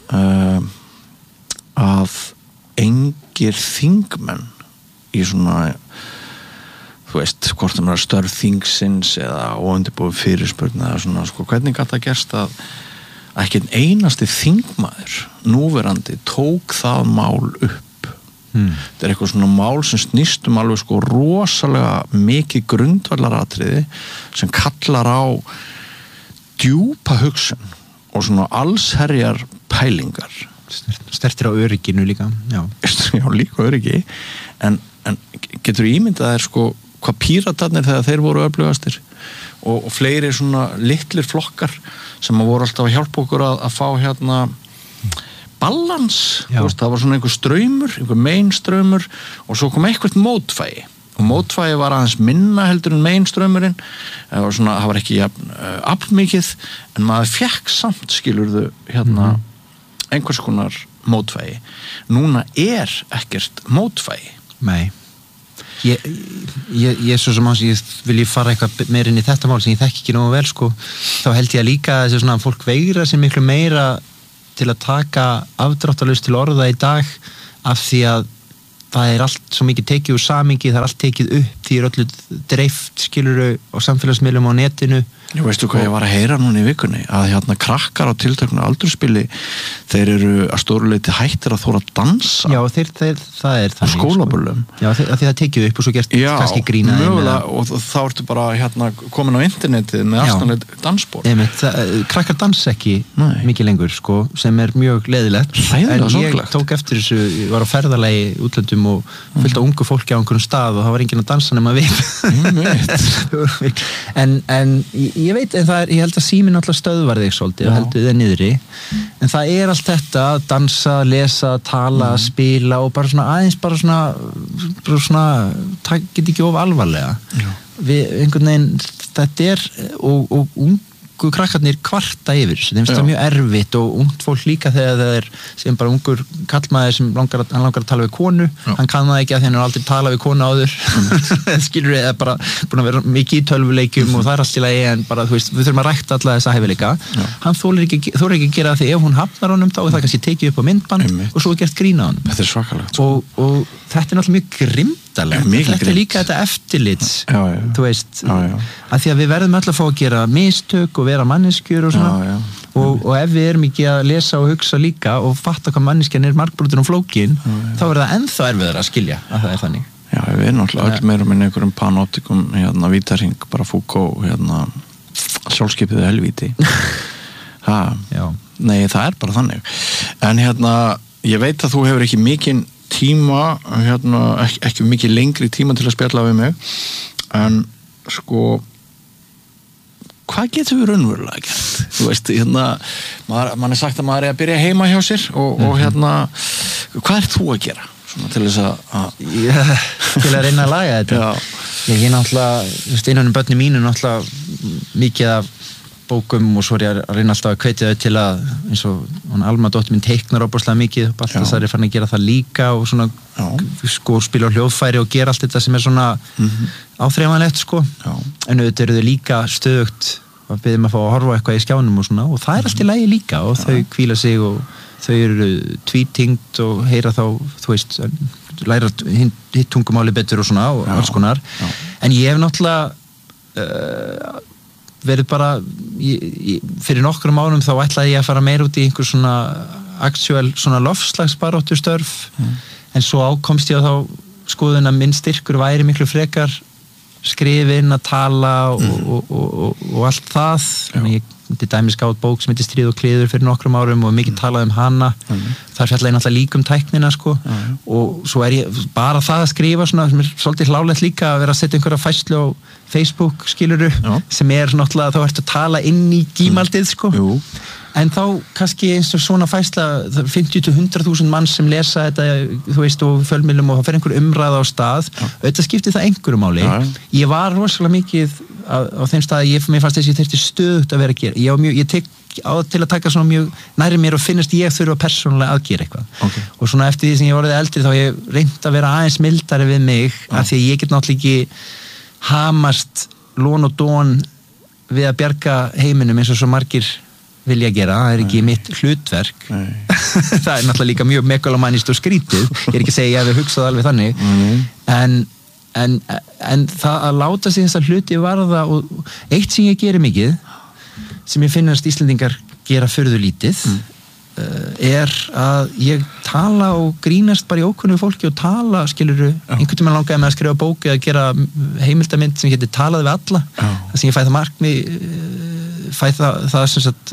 að engir þingmenn í svona, þú veist, hvort það er störf þingsins eða óundirbúið fyrirspurn eða svona, sko, hvernig gat það gerst að ekki einasti þingmaður núverandi tók það mál upp. Þetta eitthvað svona mál sem snýst alveg, sko, rosalega mikið grundvallaratriði sem kallar á djúpa hugsun og svona allsherjar pælingar. Stertir á örygginu líka. Já, líka öryggi. En getur ímyndað þér, sko, hvað píratarnir þegar þeir voru öflugastir og fleiri svona litlir flokkar sem voru alltaf að hjálpa okkur að fá balans, það var svona einhver straumur, einhver mainstraumur og svo kom eitthvað mótvægi og mótvægi var aðeins minna heldur en mainstraumurinn, það var ekki aflmikið, en maður fekk samt, skilurðu, einhvers konar mótvægi. Núna ekkert mótvægi. Nei. Ég svo sem ég vil ég fara eitthvað meir inn í þetta mál sem ég þekki ekki nógu vel sko, þá held ég að líka þessi svona fólk veigra sem miklu meira til að taka afdráttarlaust til orða í dag af því að það allt svo mikið tekið úr samingi, það allt tekið upp, því öllu dreift skiluru á samfélagsmiðlum á netinu. Veistu hvað ég var að heyra núna í vikunni? Að hérna krakkar á tilteknu aldurspili, þeir eru að stóruleiti hættir að þóra að dansa. Já, það er þannig. Skólaböllum. Já, því það tekið upp og svo gert kannski grína. Já, mögulega, og þá ertu bara komin á internetið með aðstæðanlegt dansspor. Krakkar dansa ekki mikið lengur, sko, sem er mjög leiðilegt. En ég tók eftir þessu, ég var á ferðalagi útlöndum og fullt af ungu fólki á einhverjum stað og það var enginn að dansa nema við. En ég veit, en ég held að síminn alltaf stöðvar þig svolítið og heldur þig niðri, en það allt þetta að dansa, lesa, tala, spila og bara svona aðeins bara svona get ekki of alvarlega. Við einhvern veginn, þetta og ungu krakkarnir kvarta yfir þessu, þeim finnst það mjög erfitt og ungt fólk líka þegar það sem bara ungur kallmaður sem hann langar að tala við konu, hann kann það ekki að því hann aldrei talað við konu áður skilur eða bara búin að vera mikið í tölvuleikjum og það allt í lagi en bara þú veist, við þurfum að rækta alla þessa hæfileika, hann þorir ekki að gera það því ef hún hafnar honum þá er það kannski tekið upp á myndband og svo er gert grín á hann. Þetta svakalegt. Og þetta náttúrulega mjög grimmdalegt. Þetta líka þetta eftirlits, þú veist, að því að við verðum öll að fá að gera mistök og vera manneskjur og svona og ef við erum ekki að lesa og hugsa líka og fatta hvað manneskjan er margbrotin og flókin, þá er það ennþá erfiðara að skilja að það er þannig. Já, við erum náttúrulega öll meira með einhverjum panoptikum vítarhing, bara Foucault sjálfskeipiðu helvíti. Nei, það er bara þannig. En ég veit að þú hefur ekki mikinn tíma, ekki mikið lengri tíma til að spjalla við mig, en sko hvað getur við raunverulega gert? Þú veist, mann er sagt að maður er að byrja heima hjá sér og hvað er þú að gera? Svona til þess til að reyna að laga þetta. Ég náttúrulega, innan börni mínu náttúrulega mikið af bókum og svo er ég að reyna alltaf að hvetja þau til að, eins og Alma dóttir mín teiknar óbúslega mikið, Baltasar er farin að gera það líka og svona sko spila á hljóðfæri og gera allt þetta sem er svona áþreifanlegt sko, en auðvitað eru þau líka stöðugt að biðja að fá að horfa eitthvað í skjánum og svona og það er allt í lagi líka og þau hvíla sig og þau eru tvítengt og heyra þá, þú veist, læra hitt tungumáli betur og svona og alls konar, en ég hef náttúrulega verið bara fyrir nokkrum árum þá ætlaði ég að fara meir út í einhver svona actual svona lofslagsbaráttu störf en svo ákomst ég á þá skoðun að minn styrkur væri miklu frekar skrifin, að tala og allt það. Ég til dæmis gátt bók sem heitir Stríð og kliður fyrir nokkrum árum og mikið talað hana. Þar fjallaði náttúrulega líka tæknina sko og svo er ég bara það að skrifa svona sem er svolítið hlálegt líka að vera að setja einhverja færslu á Facebook skiluru sem er náttúrulega þá ertu að tala inn í gímaldið sko. En þá kannski eins og svona færsla 50-100.000 manns sem lesa þetta, þú veist, og fjölmiðlum og það fer einhver umræða á stað, auðvitað skiptir það einhverju máli. Ég var rosalega mikið á þeim stað að mér fannst þess að ég þurfti stöðugt að vera að gera. Ég tek á til að taka svona mjög nærri mér og finnast ég þurfa persónulega að gera eitthvað. Og svona eftir því sem ég orðið eldri þá ég reynt að vera aðeins mildari við mig af því að ég get náttúrulega ekki hamast lón og dón við að bjarga heiminum eins og svo margir vilja gera, það er ekki mitt hlutverk það er náttúrulega líka mjög megalomannist og skrítið, ég er ekki að segja ég hefði hugsað alveg þannig en það að láta sig þessa hluti varða og eitt sem ég geri mikið sem ég finnast Íslendingar gera furðu lítið er að ég tala og grínast bara í ókunnu fólki og tala, skilurðu, einhvern tímann langaði með að skrifa bók eða gera heimildamynd sem getur talað við alla, það sem ég fæ það markmið fæ það sem sagt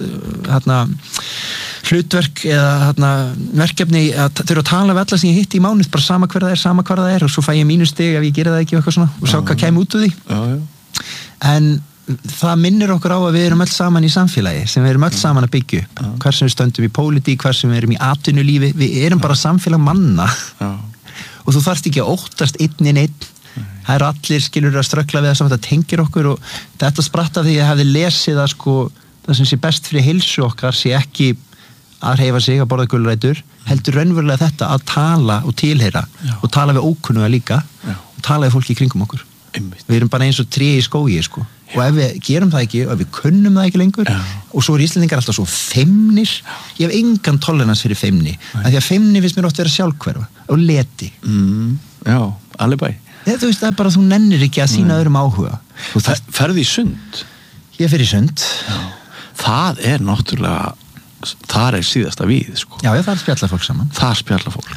hlutverk eða verkefni að þurfa að tala við alla sem ég hitti í mánuð, bara sama hver það er og svo fæ ég mínustig ef ég gera það ekki og eitthvað svona og sjá hvað kemur út úr því en það minnir okkur á að við erum öll saman í samfélagi sem við erum öll saman að byggja upp hver sem við stöndum í pólitík, hver sem við erum í atvinnulífi, við erum bara samfélag manna og þú þarft ekki að óttast einn það eru allir skilur að ströggla við það sem þetta tengir okkur og þetta spratt af því að ég hefði lesið að sko það sem sé best fyrir heilsu okkar sé ekki að hreyfa sig, að borða gulrætur, heldur raunverulega þetta að tala og tilheyra og tala við ókunnuga líka og tala við fólki í kringum okkur. Við erum bara eins og tré í skógi, sko. Og ef við gerum það ekki, og ef við kunnum það ekki lengur, og svo Íslendingar alltaf svo feimnir, ég hef engan tolerans fyrir feimni, af því að feimni finnst mér oft vera sjálfhverfa og leti. Já, alibæ. Þú veist, það er bara, þú nennir ekki að sýna öðrum áhuga. Ferðu í sund? Ég fer í sund. Það er náttúrulega, það er síðasta við, sko. Já, það spjallar fólk saman. Það spjallar fólk.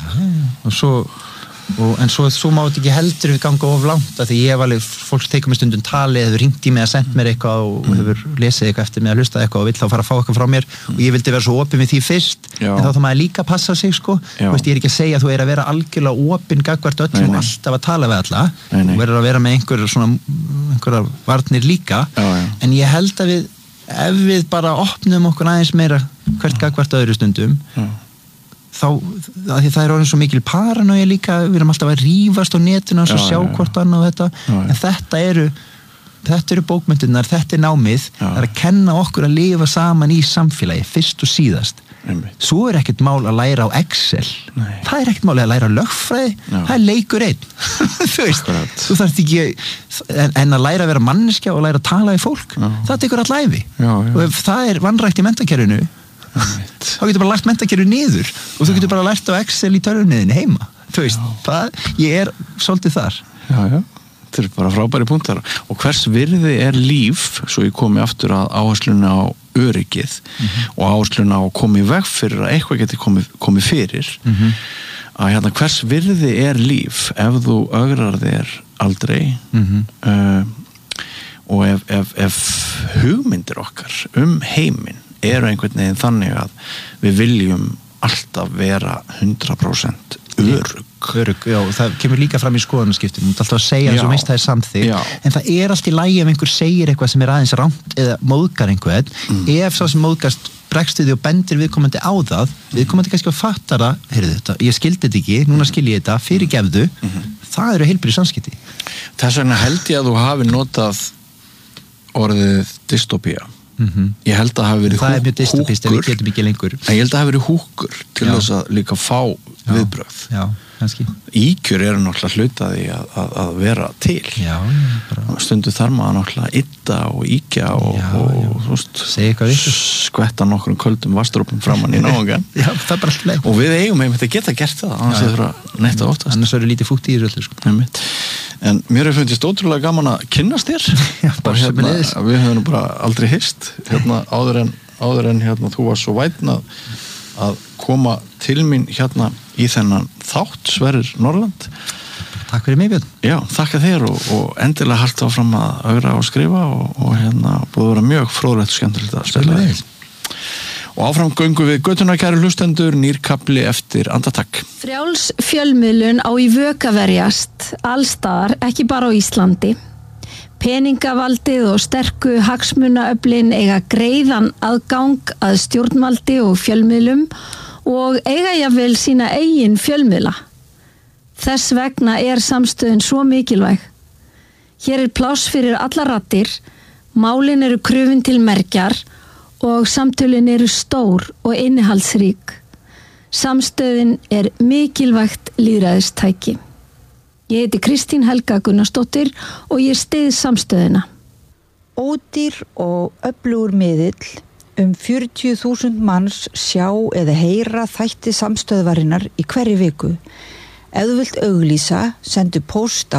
En svo má þetta ekki heldur við ganga of langt, af því ég hef alveg, fólk tekur mig stundum tali, hefur ringt í mig að senda mér eitthvað og hefur lesið eitthvað eftir mig að hlusta eitthvað og vill þá fara að fá eitthvað frá mér og ég vildi vera svo opin við því fyrst, en þá maður líka passa sig, sko. Veist, ég er ekki að segja að þú er að vera algjörlega opin gagnvart öllum og alltaf að tala við alla, þú verður að vera með einhverjar varnir líka, en ég held að ef við bara opnum okkur aðeins meira hvert gagnvart öðru stundum, þá, að því það er orðin svo mikil paranoia líka, við erum alltaf að rífast á netinu og svo sjá hvort annað og þetta, en þetta eru bókmyndirnar, þetta er námið, það er að kenna okkur að lifa saman í samfélagi, fyrst og síðast. Svo er ekkert mál að læra á Excel, það er ekkert mál að læra á lögfræði, það er leikur einn. Þú veist, þú þarft ekki, en að læra að vera manneskja og læra að tala við fólk, það tekur all ævi. Og ef það er vanrækt í menntakerfinu, þá getur bara lært menntakerfið niður og þú getur bara lært á Excel í tölvunniðinni heima, þú veist, ég er svolítið þar. Þetta er bara frábæri punktar. Og hvers virði er líf, svo ég komi aftur að áhersluna á öryggið og áhersluna á að koma í veg fyrir að eitthvað geti komið fyrir, að hérna, hvers virði er líf ef þú ögrar þér aldrei, og ef hugmyndir okkar heiminn eru einhvern veginn þannig að við viljum alltaf vera 100% örugg. Já, það kemur líka fram í skoðanaskiptum, þú ert alltaf að segja eins og meist það er samþykkt, en það er allt í lagi ef einhver segir eitthvað sem er aðeins rangt eða móðgar einhvern, ef sá sem móðgast bregst við því og bendir viðkomandi á það, viðkomandi kannski að fatta það, heyrðu þetta, ég skildi þetta ekki, núna skil ég þetta, fyrirgefðu, það eru heilbrigð samskipti. Þess vegna held ég að þú hafi notað orðið dystopía. Ég held að hafi verið það er mjög dystopist en við getum ekki lengur, en ég held að hafi verið húkur til þess að líka fá viðbrögð. Kannski. Íkjur eru náttúrulega hlutaði að vera til. Stundu þarf maður náttúrulega ytta og íkja og skvetta nokkrum köldum vastrópum framan í náðungan. Það er bara alltaf leið. Og við eigum einmitt að geta gert það, annars það þurfa netta oftast. Annars verður lítið fútt í þessu öllu, sko. En mér hefur fundist ótrúlega gaman að kynnast þér. Við höfum bara aldrei hist áður en þú var svo vætn að koma til mín í þennan þátt, Sverrir Norland. Takk fyrir mig, Björn. Já, þakka þér og endilega halda áfram að ögra og skrifa og búið að vera mjög fróðlegt og skemmtilegt að spila þig. Og áfram göngum við göttuna, kæru hlustendur, nýr kafli eftir andartak. Frjáls fjölmiðlun á í vök að verjast allstaðar, ekki bara á Íslandi. Peningavaldið og sterku hagsmunaöflin eiga greiðan aðgang að stjórnvaldi og fjölmiðlum og eiga jafnvel sína eigin fjölmiðla. Þess vegna er samstöðin svo mikilvæg. Hér er pláss fyrir allar raddir, málin eru krufin til mergjar og samtölin eru stór og innihaldsrík. Samstöðin er mikilvægt lýðræðistæki. Ég heiti Kristín Helga Gunnarsdóttir og ég styð samstöðina. Ódýr og öflugur miðill, 40.000 manns sjá eða heyra þætti samstöðvarinnar í hverri viku. Ef þú vilt auglýsa, sendu post á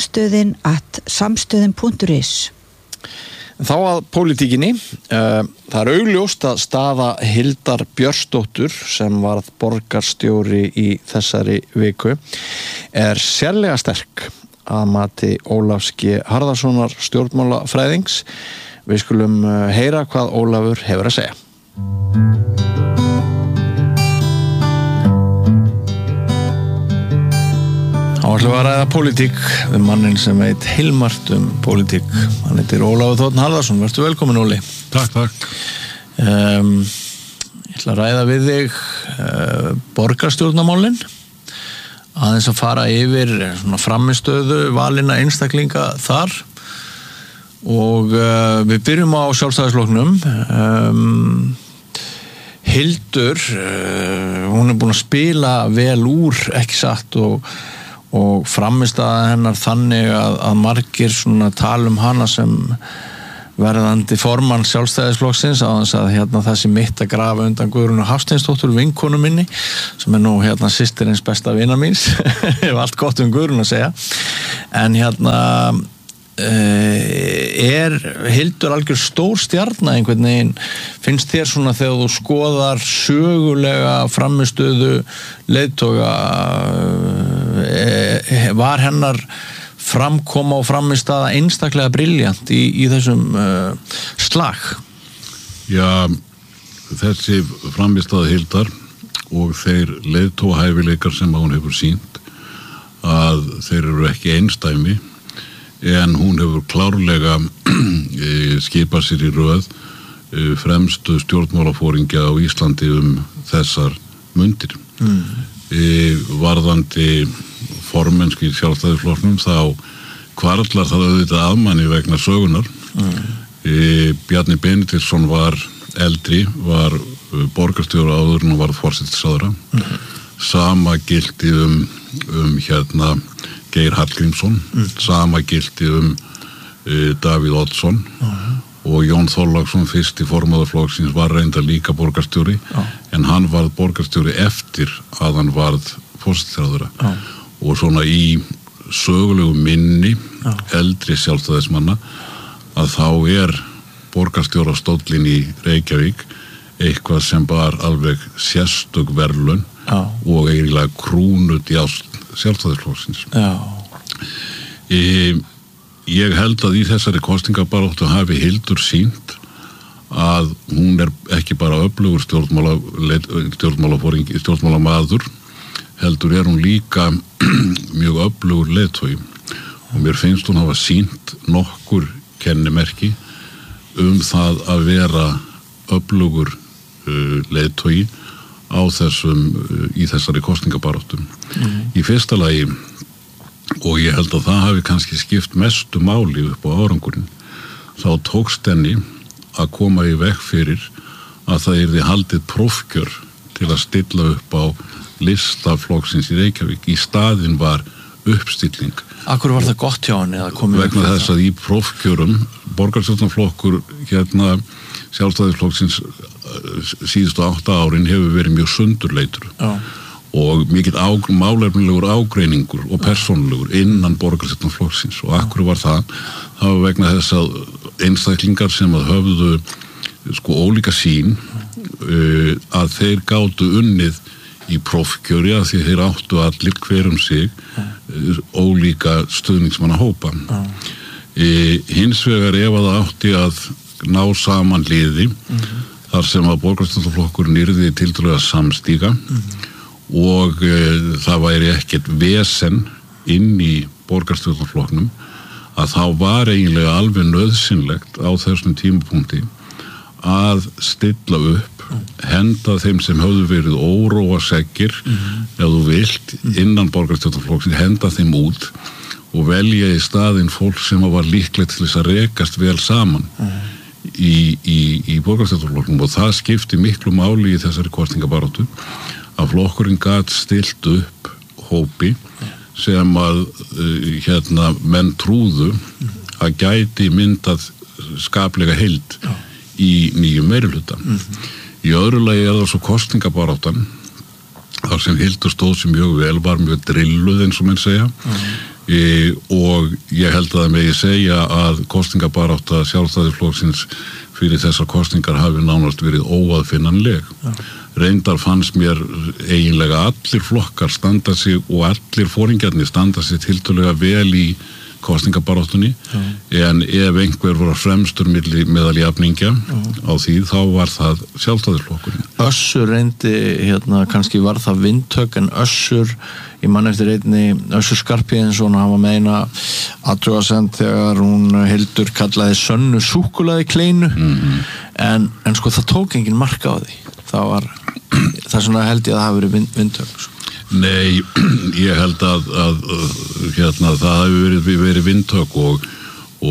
samstöðin.is. Þá að pólitíkinni, það er augljóst að staða Hildar Björnsdóttur sem varð borgarstjóri í þessari viku er sérlega sterk að mati Ólafs G. Harðarsonar stjórnmálafræðings. Við skulum heyra hvað Ólafur hefur að segja. Þá ætlum við að ræða pólitík við mannin sem veit heilmargt pólitík. Hann heitir Ólafur Þ. Harðarson. Vertu velkomin, Óli. Takk. Ég ætla að ræða við þig borgarstjórnarmálin. Aðeins að fara yfir svona framistöðu valina einstaklinga þar. Og við byrjum á Sjálfstæðisflokknum. Hildur, hún búin að spila vel úr, ekki satt, og frammistaða hennar þannig að margir svona tala hana sem verðandi formann Sjálfstæðisflokksins á þess að það sé mitt að grafa undan Guðrúnu Hafsteinsdóttur, vinkonu minni, sem nú systirins besta vina míns, hef allt gott Guðrúnu að segja, en Hildur algjör stór stjarna einhvern veginn, finnst þér svona þegar þú skoðar sögulega frammistöðu leiðtoga, var hennar framkoma og frammistaða einstaklega brilljant í þessum slag? Já, þessi frammistaða Hildar og þeir leiðtogahæfileikar sem hún hefur sýnt að þeir eru ekki einsdæmi, en hún hefur klárlega skipað sér í röð fremstu stjórnmálafóringja á Íslandi þessar mundir. Varðandi formennsku í Sjálfstæðisflokknum þá hvarflar það auðvitað af manni vegna sögunar. Bjarni Benediktsson var eldri, var borgarstjóri áður en var forsætisráðherra. Sama gilti Geir Hallgrímsson, sama gilti Davíð Oddsson og Jón Þorláksson, fyrsti formaður flokksins, var reyndar líka borgarstjóri, en hann varð borgarstjóri eftir að hann varð forsætisráðherra. Og svona í sögulegu minni eldri sjálfstæðismanna að þá borgarstjórastóllinn í Reykjavík eitthvað sem var alveg sérstök verðlaun og eiginlega krúnudjásn Sjálfstæðisflokksins. Ég held að í þessari kosningabaráttu hafi Hildur sýnt að hún ekki bara öflugur stjórnmálamaður, heldur hún líka mjög öflugur leiðtogi, og mér finnst hún hafa sýnt nokkur kennimerki það að vera öflugur leiðtogi í þessari kosningabaráttu. Í fyrsta lagi, og ég held að það hafi kannski skipt mestu máli upp á árangurinn, þá tókst henni að koma í veg fyrir að það yrði haldið prófkjör til að stilla upp á lista flokksins í Reykjavík. Í staðinn var uppstilling. Akkur var það gott hjá henni að koma í veg fyrir það? Vegna þess að í prófkjörum borgarstjórnarflokkur Sjálfstæðisflokksins síðustu 8 árin hefur verið mjög sundurleitur og mikill málefnilegur ágreiningur og persónulegur innan borgarstjórnarflokksins. Og akkur var það? Það var vegna þess að einstaklingar sem að höfðu ólíka sýn að þeir gátu unnið í prófkjöri að því þeir áttu allir hver sig ólíka stuðningsmannahópa. Hins vegar ef að það átti að ná saman liði þar sem að borgarstjórnarflokkurinn yrði tiltölulega samstíga og það væri ekkert vesen inn í borgarstjórnarflokknum, að þá var eiginlega alveg nauðsynlegt á þessum tímapunkti að stilla upp, henda þeim sem höfðu verið óróaseggir ef þú vilt innan borgarstjórnarflokksins, henda þeim út og velja í staðinn fólk sem var líklegt til þess að rekast vel saman í borgarstjórnarflokknum. Og það skipti miklu máli í þessari kosningabaráttu að flokkurinn gat stilt upp hópi sem að menn trúðu að gæti myndað skaplega heild í nýjum meirihluta. Í öðru lagi það svo kosningabaráttan þar sem Hildur stóð sem mjög vel, var mjög drilluð eins og menn segja, og ég held að það megi segja að kosningabarátta Sjálfstæðisflokksins fyrir þessar kosningar hafi nánast verið óaðfinnanleg. Reyndar fannst mér eiginlega allir flokkar standa sig og allir foringjarnir standa sig tiltölulega vel í kosningabaráttunni, en ef einhver var fremstur meðal jafningja á því, þá var það Sjálfstæðisflokkurinn. Össur reyndi, kannski var það vindtök, en Össur, ég man eftir einni Össur Skarphéðinsson, hann var með eina athugasemd þegar hún Hildur kallaði Sönnu súkkulaði kleinu, en það tók engin mark á því. Það svona held ég að það hafi verið vindtök. Nei, ég held að það hafi verið vindtök og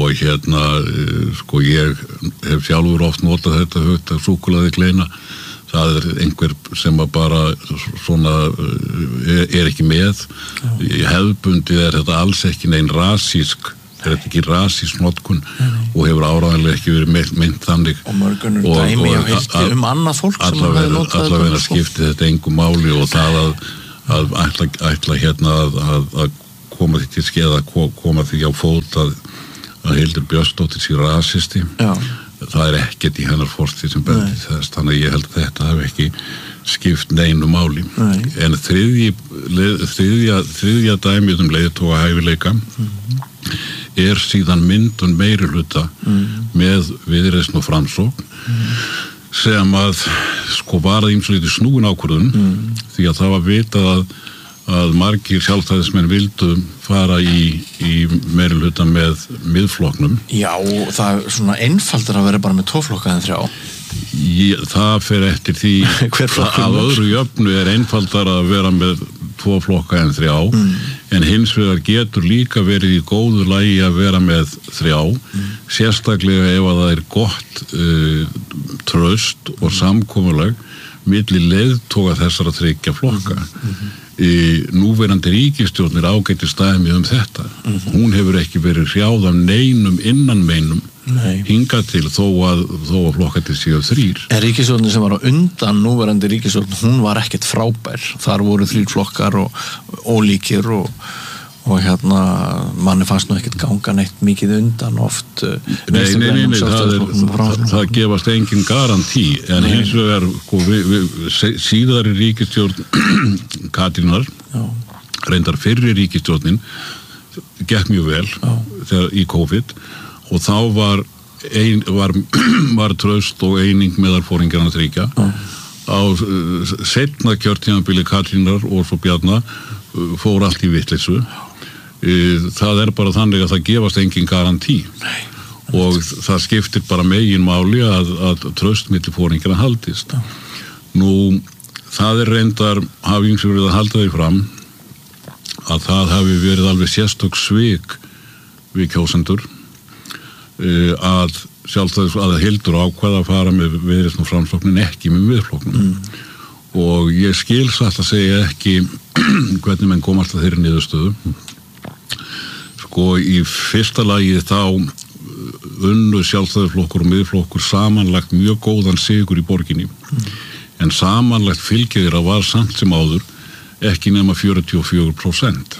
ég hef sjálfur oft notað þetta hugtak súkkulaði kleina það einhver sem að bara svona ekki með hefðbundið þetta alls ekki nein rasísk þetta ekki rasísk notkun og hefur áræðanlega ekki verið mynd þannig og mörgunur dæmi á hildi annað fólk sem hefur notað allavega skipti þetta engu máli og það að ætla hérna að koma því til skeið að koma því á fót að Hildur Björnsdóttir sé rasisti það ekkert í hennar fortíð sem bendi þess þannig að ég held að þetta hafi ekki skipt neinu máli en þriðja dæmið leiðtoga hæfileika síðan myndun meirihluta með Viðreisn og Framsókn sem að var að ýmsu lítið snúin ákvörðun því að það var vitað að margir sjálfstæðismenn vildu fara í meirihluta með miðflokknum. Já, það svona einfaldar að vera bara með 2 flokka en 3. Það fer eftir því að öðru jöfnu einfaldar að vera með 2 flokka en 3 en hins vegar getur líka verið í góðu lagi að vera með 3 sérstaklega ef að það gott traust og samkomulag milli leiðtoga þessara 3 flokka núverandi ríkisstjórnir ágætis dæmi þetta hún hefur ekki verið hrjáð af neinum innanmeinum hingað til þó að flokkarnir séu 3 en ríkisstjórnin sem var á undan núverandi ríkisstjórn hún var ekkert frábær þar voru 3 flokkar og ólíkir og manni fannst nú ekkert ganga neitt mikið undan oft Nei, það gefast engin garantí en hins vegar síðari ríkisstjórn Katrínar reyndar fyrri ríkisstjórnin gekk mjög vel þegar í COVID og þá var traust og eining meðal foringjanna 3 á seinna kjörtímabili Katrínar og svo Bjarna fór allt í vitleysu það bara þannig að það gefast engin garantí og það skiptir bara megin máli að traust milli foringjanna haldist nú það reyndar hafi ýmsir verið að halda því fram að það hafi verið alveg sérstök svik við kjósendur að að Hildur ákvað að fara með Viðreisn og Framsóknin ekki með miðflokknum og ég skil satt að segja ekki hvernig menn komast að þeirri niðurstöðu í fyrsta lagi þá unnu sjálfstæðisflokkur og miðflokkur samanlagt mjög góðan sigur í borginni en samanlagt fylgið var samt sem áður ekki nema 44%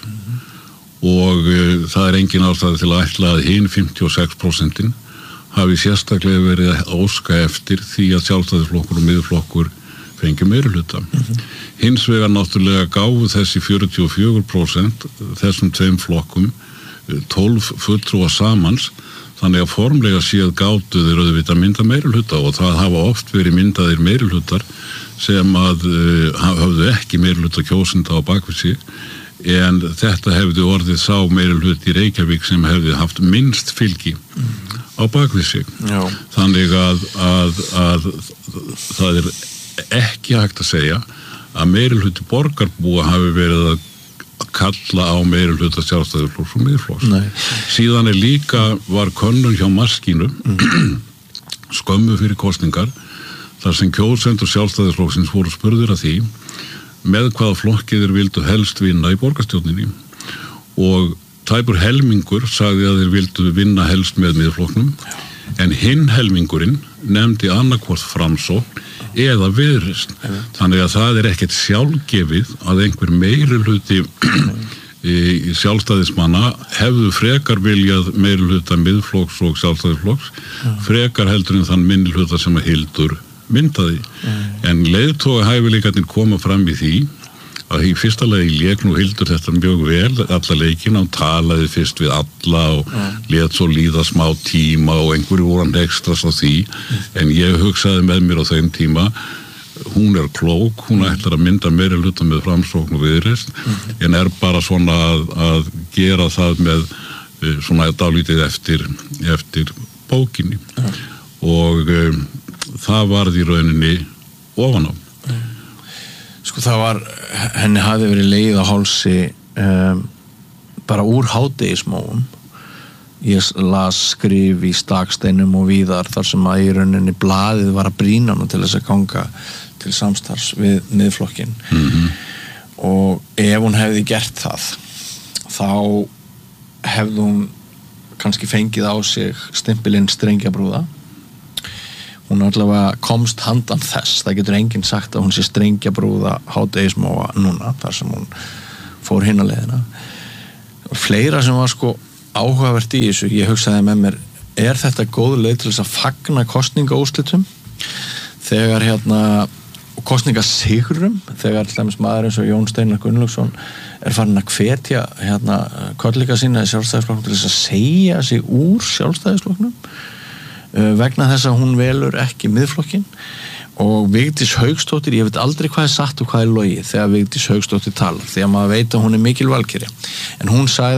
og það engin ástæða til að ætla að hin 56% hafi sérstaklega verið að óska eftir því að sjálfstæðisflokkur og miðflokkur fengi meirihluta. Hins vegar náttúrulega gáfu þessi 44% þessum 2 flokkum 12 fulltrúa samans þannig að formlega séð gátu þeir auðvitað mynda meirihluta og það hafa oft verið myndaðir meirihlutar sem að hafðu ekki meirihluta kjósenda á bakvið sig en þetta hefði orðið sá meirihluti í Reykjavík sem hefði haft minnst fylgi á bakvið sig. Já. Þannig að það ekki hægt að segja að meirihluti borgarbúa hafi verið að kalla á meirihluta sjálfstæðisflokks og miðflokks. Síðan líka var könnun hjá Maskínu skömmu fyrir kosningar þar sem kjósendur sjálfstæðisflokksins voru spurðir að því með hvaða flokki þeir vildu helst vinna í borgarstjórninni og tæpur helmingur sagði að þeir vildu vinna helst með miðflokknum en hinn helmingurinn nefndi annarkvort Framsókn eða Viðreisn. Þannig að það ekkert sjálfgefið að einhver meirihluti í sjálfstæðismanna hefðu frekar viljað meirihluta miðflokks og sjálfstæðisflokks frekar heldur en þann minnihluta sem að Hildur myndaði. En leiðtoga hæfileikarnir koma fram í því að í fyrsta lagi lék nú Hildur þetta mjög vel alla leikina og talaði fyrst við alla og lét svo líða smá tíma og einhverju voru hann ekstras á því en ég hugsaði með mér á þeim tíma hún klók, hún ætlar að mynda meirihluta með Framsókn og Viðreisn en bara svona að gera það með svona dálítið eftir bókinni og það varð í rauninni ofan á. Sko það var, henni hafði verið legið á hálsi bara úr hádegismóum ég las skrif í Staksteinum og víðar þar sem að í rauninni blaðið var að brýna hana til þess að ganga til samstarfs við Miðflokkinn og ef hún hefði gert það þá hefði hún kannski fengið á sig stimpilinn strengjabrúða. Hún allavega komst handan þess, það getur enginn sagt að hún sé strengjabrúða hádegismóa núna þar sem hún fór hina leiðina. Fleira sem var sko áhugavert í þessu, ég hugsaði með mér, er þetta góð leið til þess að fagna kosningaúrslitum þegar kosningasigrum, þegar til dæmis maður eins og Jón Steinar Gunnlaugsson er farin að hvetja kollega sína í Sjálfstæðisflokknum til þess að segja sig úr Sjálfstæðisflokknum vegna þess að hún velur ekki Miðflokkinn og Vigdís Hauksdóttir, ég veit aldrei hvað er satt og hvað er logið þegar Vigdís Hauksdóttir talar því að maður veit að hún er mikil valkyrja en hún sagði